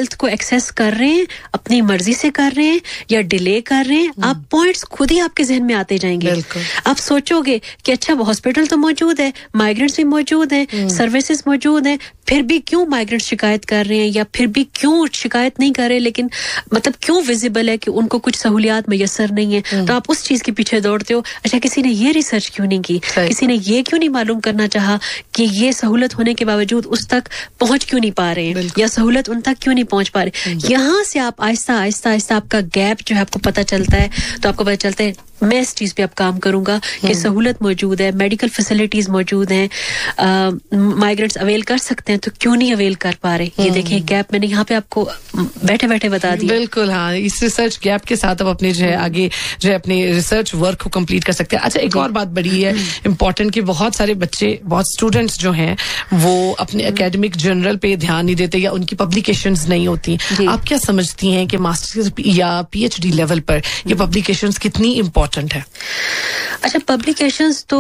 वेल्थ को एक्सेस कर रहे हैं, अपनी मर्जी से कर रहे हैं या डिले कर रहे हैं, आप पॉइंट्स खुद ही आपके जहन में आते जाएंगे। आप सोचोगे कि अच्छा वो हॉस्पिटल तो मौजूद है, माइग्रेंट्स भी मौजूद हैं, सर्विसेज मौजूद हैं, फिर भी क्यों माइग्रेंट शिकायत कर रहे हैं या फिर भी क्यों शिकायत नहीं कर रहे, लेकिन मतलब क्यों विजिबल है कि उनको कुछ सहूलियात मैसर नहीं है, तो आप उस चीज के पीछे दौड़ते हो। अच्छा किसी ने ये रिसर्च क्यों नहीं की, किसी ने ये क्यों नहीं मालूम करना चाहा कि ये सहूलत होने के बावजूद उस तक पहुंच क्यों नहीं पा रहे हैं या सहूलत उन तक क्यों नहीं पहुंच पा रहे। यहाँ से आप आहिस्ता आहिस्ता आहिस्ता आपका गैप जो है आपको पता चलता है, तो आपको पता चलता है मैं इस चीज पे अब काम करूंगा कि सहूलत मौजूद है, मेडिकल फैसिलिटीज मौजूद हैं, माइग्रेंट्स अवेल कर सकते हैं, तो क्यों नहीं अवेल कर पा रहे। ये देखें गैप मैंने यहाँ पे आपको बैठे बैठे बता दिया। बिल्कुल हाँ, इस रिसर्च गैप के साथ अब अपने जो है आगे जो है अपने रिसर्च वर्क को कंप्लीट कर सकते हैं। अच्छा एक और बात बड़ी है इंपॉर्टेंट कि बहुत सारे बच्चे, बहुत स्टूडेंट्स जो हैं वो अपने एकेडमिक जर्नल पे ध्यान नहीं देते या उनकी पब्लिकेशंस नहीं होती। आप क्या समझती हैं कि मास्टर्स या पीएचडी लेवल पर ये पब्लिकेशंस कितनी इम्पोर्टेंट है? अच्छा पब्लिकेशंस तो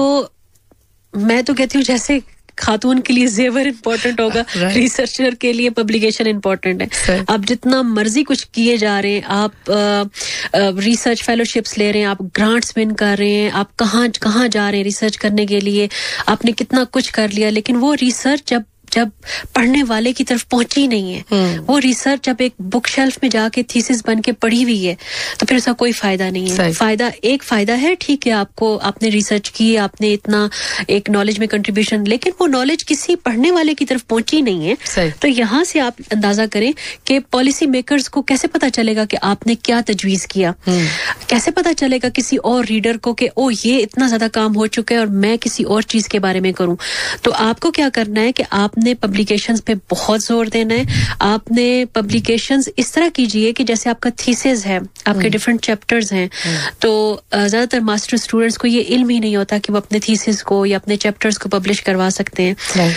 मैं तो कहती हूँ जैसे खातून के लिए जेवर इंपॉर्टेंट होगा, रिसर्चर के लिए पब्लिकेशन इंपॉर्टेंट है। आप जितना मर्जी कुछ किए जा रहे हैं, आप रिसर्च फेलोशिप्स ले रहे हैं, आप ग्रांट्स विन कर रहे हैं, आप कहाँ कहाँ जा रहे हैं रिसर्च करने के लिए, आपने कितना कुछ कर लिया, लेकिन वो रिसर्च जब जब पढ़ने वाले की तरफ पहुंची नहीं है, वो रिसर्च जब एक बुक शेल्फ में जाके थीसिस बन के पढ़ी हुई है, तो फिर उसका कोई फायदा नहीं है। फायदा एक फायदा है, ठीक है आपको आपने रिसर्च की, आपने इतना एक नॉलेज में कंट्रीब्यूशन, लेकिन वो नॉलेज किसी पढ़ने वाले की तरफ पहुंची नहीं है। तो यहाँ से आप अंदाजा करें कि पॉलिसी मेकर्स को कैसे पता चलेगा कि आपने क्या तजवीज किया, कैसे पता चलेगा किसी और रीडर को कि ओ ये इतना ज्यादा काम हो चुका है और मैं किसी और चीज के बारे में करूं। तो आपको क्या करना है कि आपने पब्लिकेशंस पे बहुत जोर देना है। आपने पब्लिकेशंस इस तरह कीजिए कि जैसे आपका थीसिस है, आपके डिफरेंट चैप्टर्स हैं, तो ज्यादातर मास्टर स्टूडेंट्स को ये इल्म ही नहीं होता कि वो अपने थीसिस को या अपने चैप्टर्स को पब्लिश करवा सकते हैं।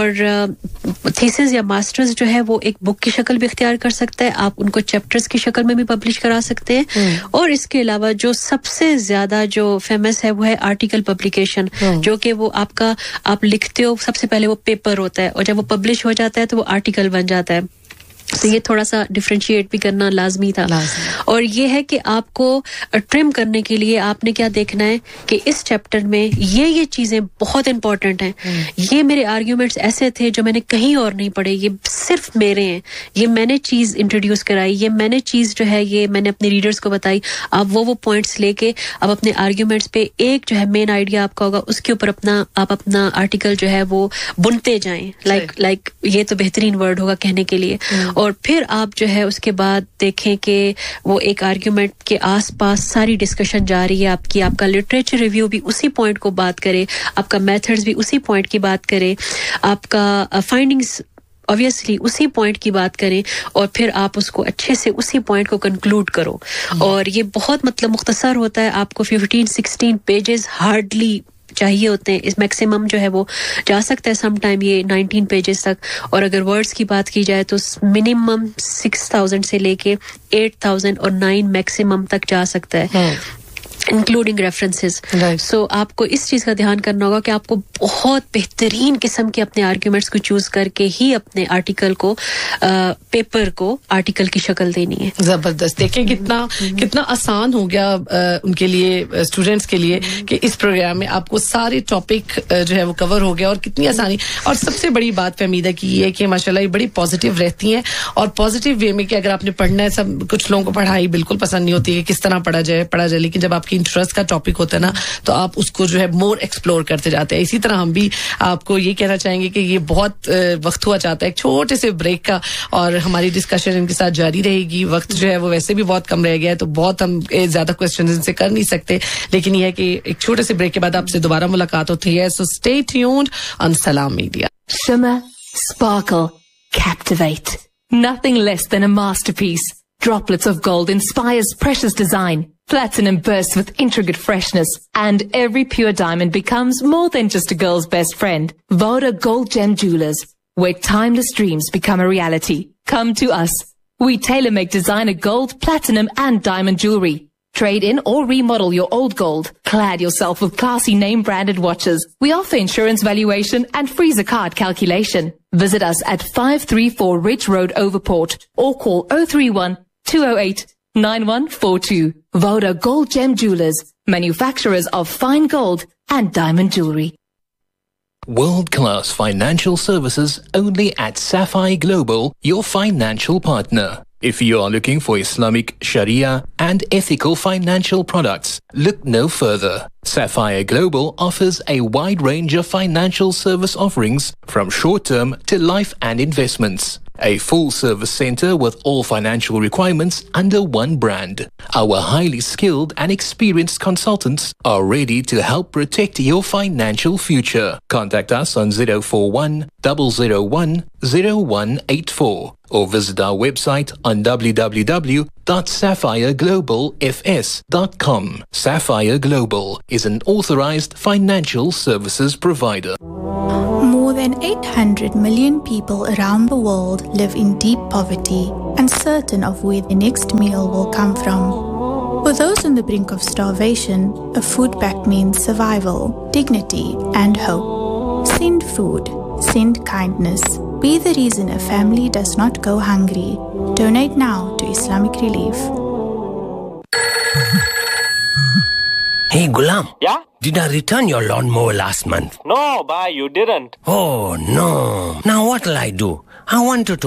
और थीसिस या मास्टर्स जो है वो एक बुक की शक्ल भी इख्तियार कर सकता है, आप उनको चैप्टर्स की शक्ल में भी पब्लिश करा सकते हैं। और इसके अलावा जो सबसे ज्यादा जो फेमस है वो है आर्टिकल पब्लिकेशन, जो कि वो आपका आप लिखते हो, सबसे पहले वो पेपर होता है और जब वो पब्लिश हो जाता है तो वो आर्टिकल बन जाता है। तो ये थोड़ा सा डिफरेंशिएट भी करना लाजमी था। और ये है कि आपको ट्रिम करने के लिए आपने क्या देखना है कि इस चैप्टर में ये ये चीजें बहुत इंपॉर्टेंट हैं, ये मेरे आर्ग्यूमेंट्स ऐसे थे जो मैंने कहीं और नहीं पढ़े, ये सिर्फ मेरे हैं, ये मैंने चीज इंट्रोड्यूस कराई, ये मैंने चीज जो है ये मैंने अपने रीडर्स को बताई। आप वो वो पॉइंट्स लेके अब अपने आर्ग्यूमेंट्स पे एक जो है मेन आइडिया आपका होगा, उसके ऊपर अपना आप अपना आर्टिकल जो है वो बुनते जाएं। लाइक लाइक ये तो बेहतरीन वर्ड होगा कहने के लिए। और फिर आप जो है उसके बाद देखें कि वो एक आर्ग्यूमेंट के आसपास सारी डिस्कशन जारी है आपकी, आपका लिटरेचर रिव्यू भी उसी पॉइंट को बात करे, आपका मेथड्स भी उसी पॉइंट की बात करे, आपका फाइंडिंग्स ऑब्वियसली उसी पॉइंट की बात करें, और फिर आप उसको अच्छे से उसी पॉइंट को कंक्लूड करो। और ये बहुत मतलब मुख्तसर होता है, आपको फिफ्टीन सिक्सटीन पेजेस हार्डली चाहिए होते हैं। इस मैक्सिमम जो है वो जा सकता है सम टाइम ये नाइनटीन पेजेस तक, और अगर वर्ड्स की बात की जाए तो मिनिमम सिक्स थाउजेंड से लेके एट थाउजेंड और नाइन मैक्सिमम तक जा सकता है, इंक्लूडिंग रेफरेंसेस। सो आपको इस चीज का ध्यान करना होगा कि आपको बहुत बेहतरीन किस्म के अपने आर्ग्यूमेंट्स को चूज करके ही अपने आर्टिकल को आ, पेपर को आर्टिकल की शक्ल देनी है। जबरदस्त। देखें कितना कितना आसान हो गया आ, उनके लिए, स्टूडेंट्स के लिए, कि इस प्रोग्राम में आपको सारे टॉपिक जो है वो कवर हो गया और कितनी आसानी। और सबसे बड़ी बात फहमीदा की ये है कि माशाल्लाह ये बड़ी पॉजिटिव रहती हैं, और पॉजिटिव वे में कि अगर आपने पढ़ना है, सब कुछ लोगों को पढ़ाई बिल्कुल पसंद नहीं होती है किस तरह पढ़ा जाए पढ़ा जाए लेकिन जब आपकी इंटरेस्ट का टॉपिक होता है ना तो आप उसको जो है मोर एक्सप्लोर करते जाते हैं। इसी तरह हम भी आपको ये कहना चाहेंगे कि ये बहुत वक्त हुआ चाहता है एक छोटे से ब्रेक का, और हमारी डिस्कशन इनके साथ जारी रहेगी। वक्त जो है वो वैसे भी बहुत कम रह गया है, तो बहुत हम ज्यादा क्वेश्चन इनसे कर नहीं सकते, लेकिन यह है कि एक छोटे से ब्रेक के बाद आपसे दोबारा मुलाकात होती है। सो स्टे ट्यून्ड ऑन सलाम media. Shimmer, sparkle, captivate. Nothing less than a masterpiece. Droplets of gold inspires precious design. Platinum bursts with intricate freshness, and every pure diamond becomes more than just a girl's best friend. Voda Gold Gem Jewelers, where timeless dreams become a reality. Come to us. We tailor-make designer gold, platinum, and diamond jewelry. Trade in or remodel your old gold. Clad yourself with classy name-branded watches. We offer insurance valuation and freezer card calculation. Visit us at five thirty-four Ridge Road, Overport, or call oh three one, two oh eight, nine one four two. Voda Gold Gem Jewelers, manufacturers of fine gold and diamond jewelry. World-class financial services only at Sapphire Global, your financial partner. If you are looking for Islamic, Sharia and ethical financial products, look no further. Sapphire Global offers a wide range of financial service offerings from short-term to life and investments. A full-service center with all financial requirements under one brand. Our highly skilled and experienced consultants are ready to help protect your financial future. Contact us on zero four one, zero zero one, zero one eight four or visit our website on w w w dot sapphire global f s dot com. Sapphire Global is an authorized financial services provider. More than eight hundred million people around the world live in deep poverty, uncertain of where the next meal will come from. For those on the brink of starvation, a food pack means survival, dignity, and hope. Send food. Send kindness. Be the reason a family does not go hungry. Donate now to Islamic Relief. Hey Gulam. Yeah? Did I return your lawnmower last month? No, bye, you didn't. Oh no. Now what'll I do? I wanted to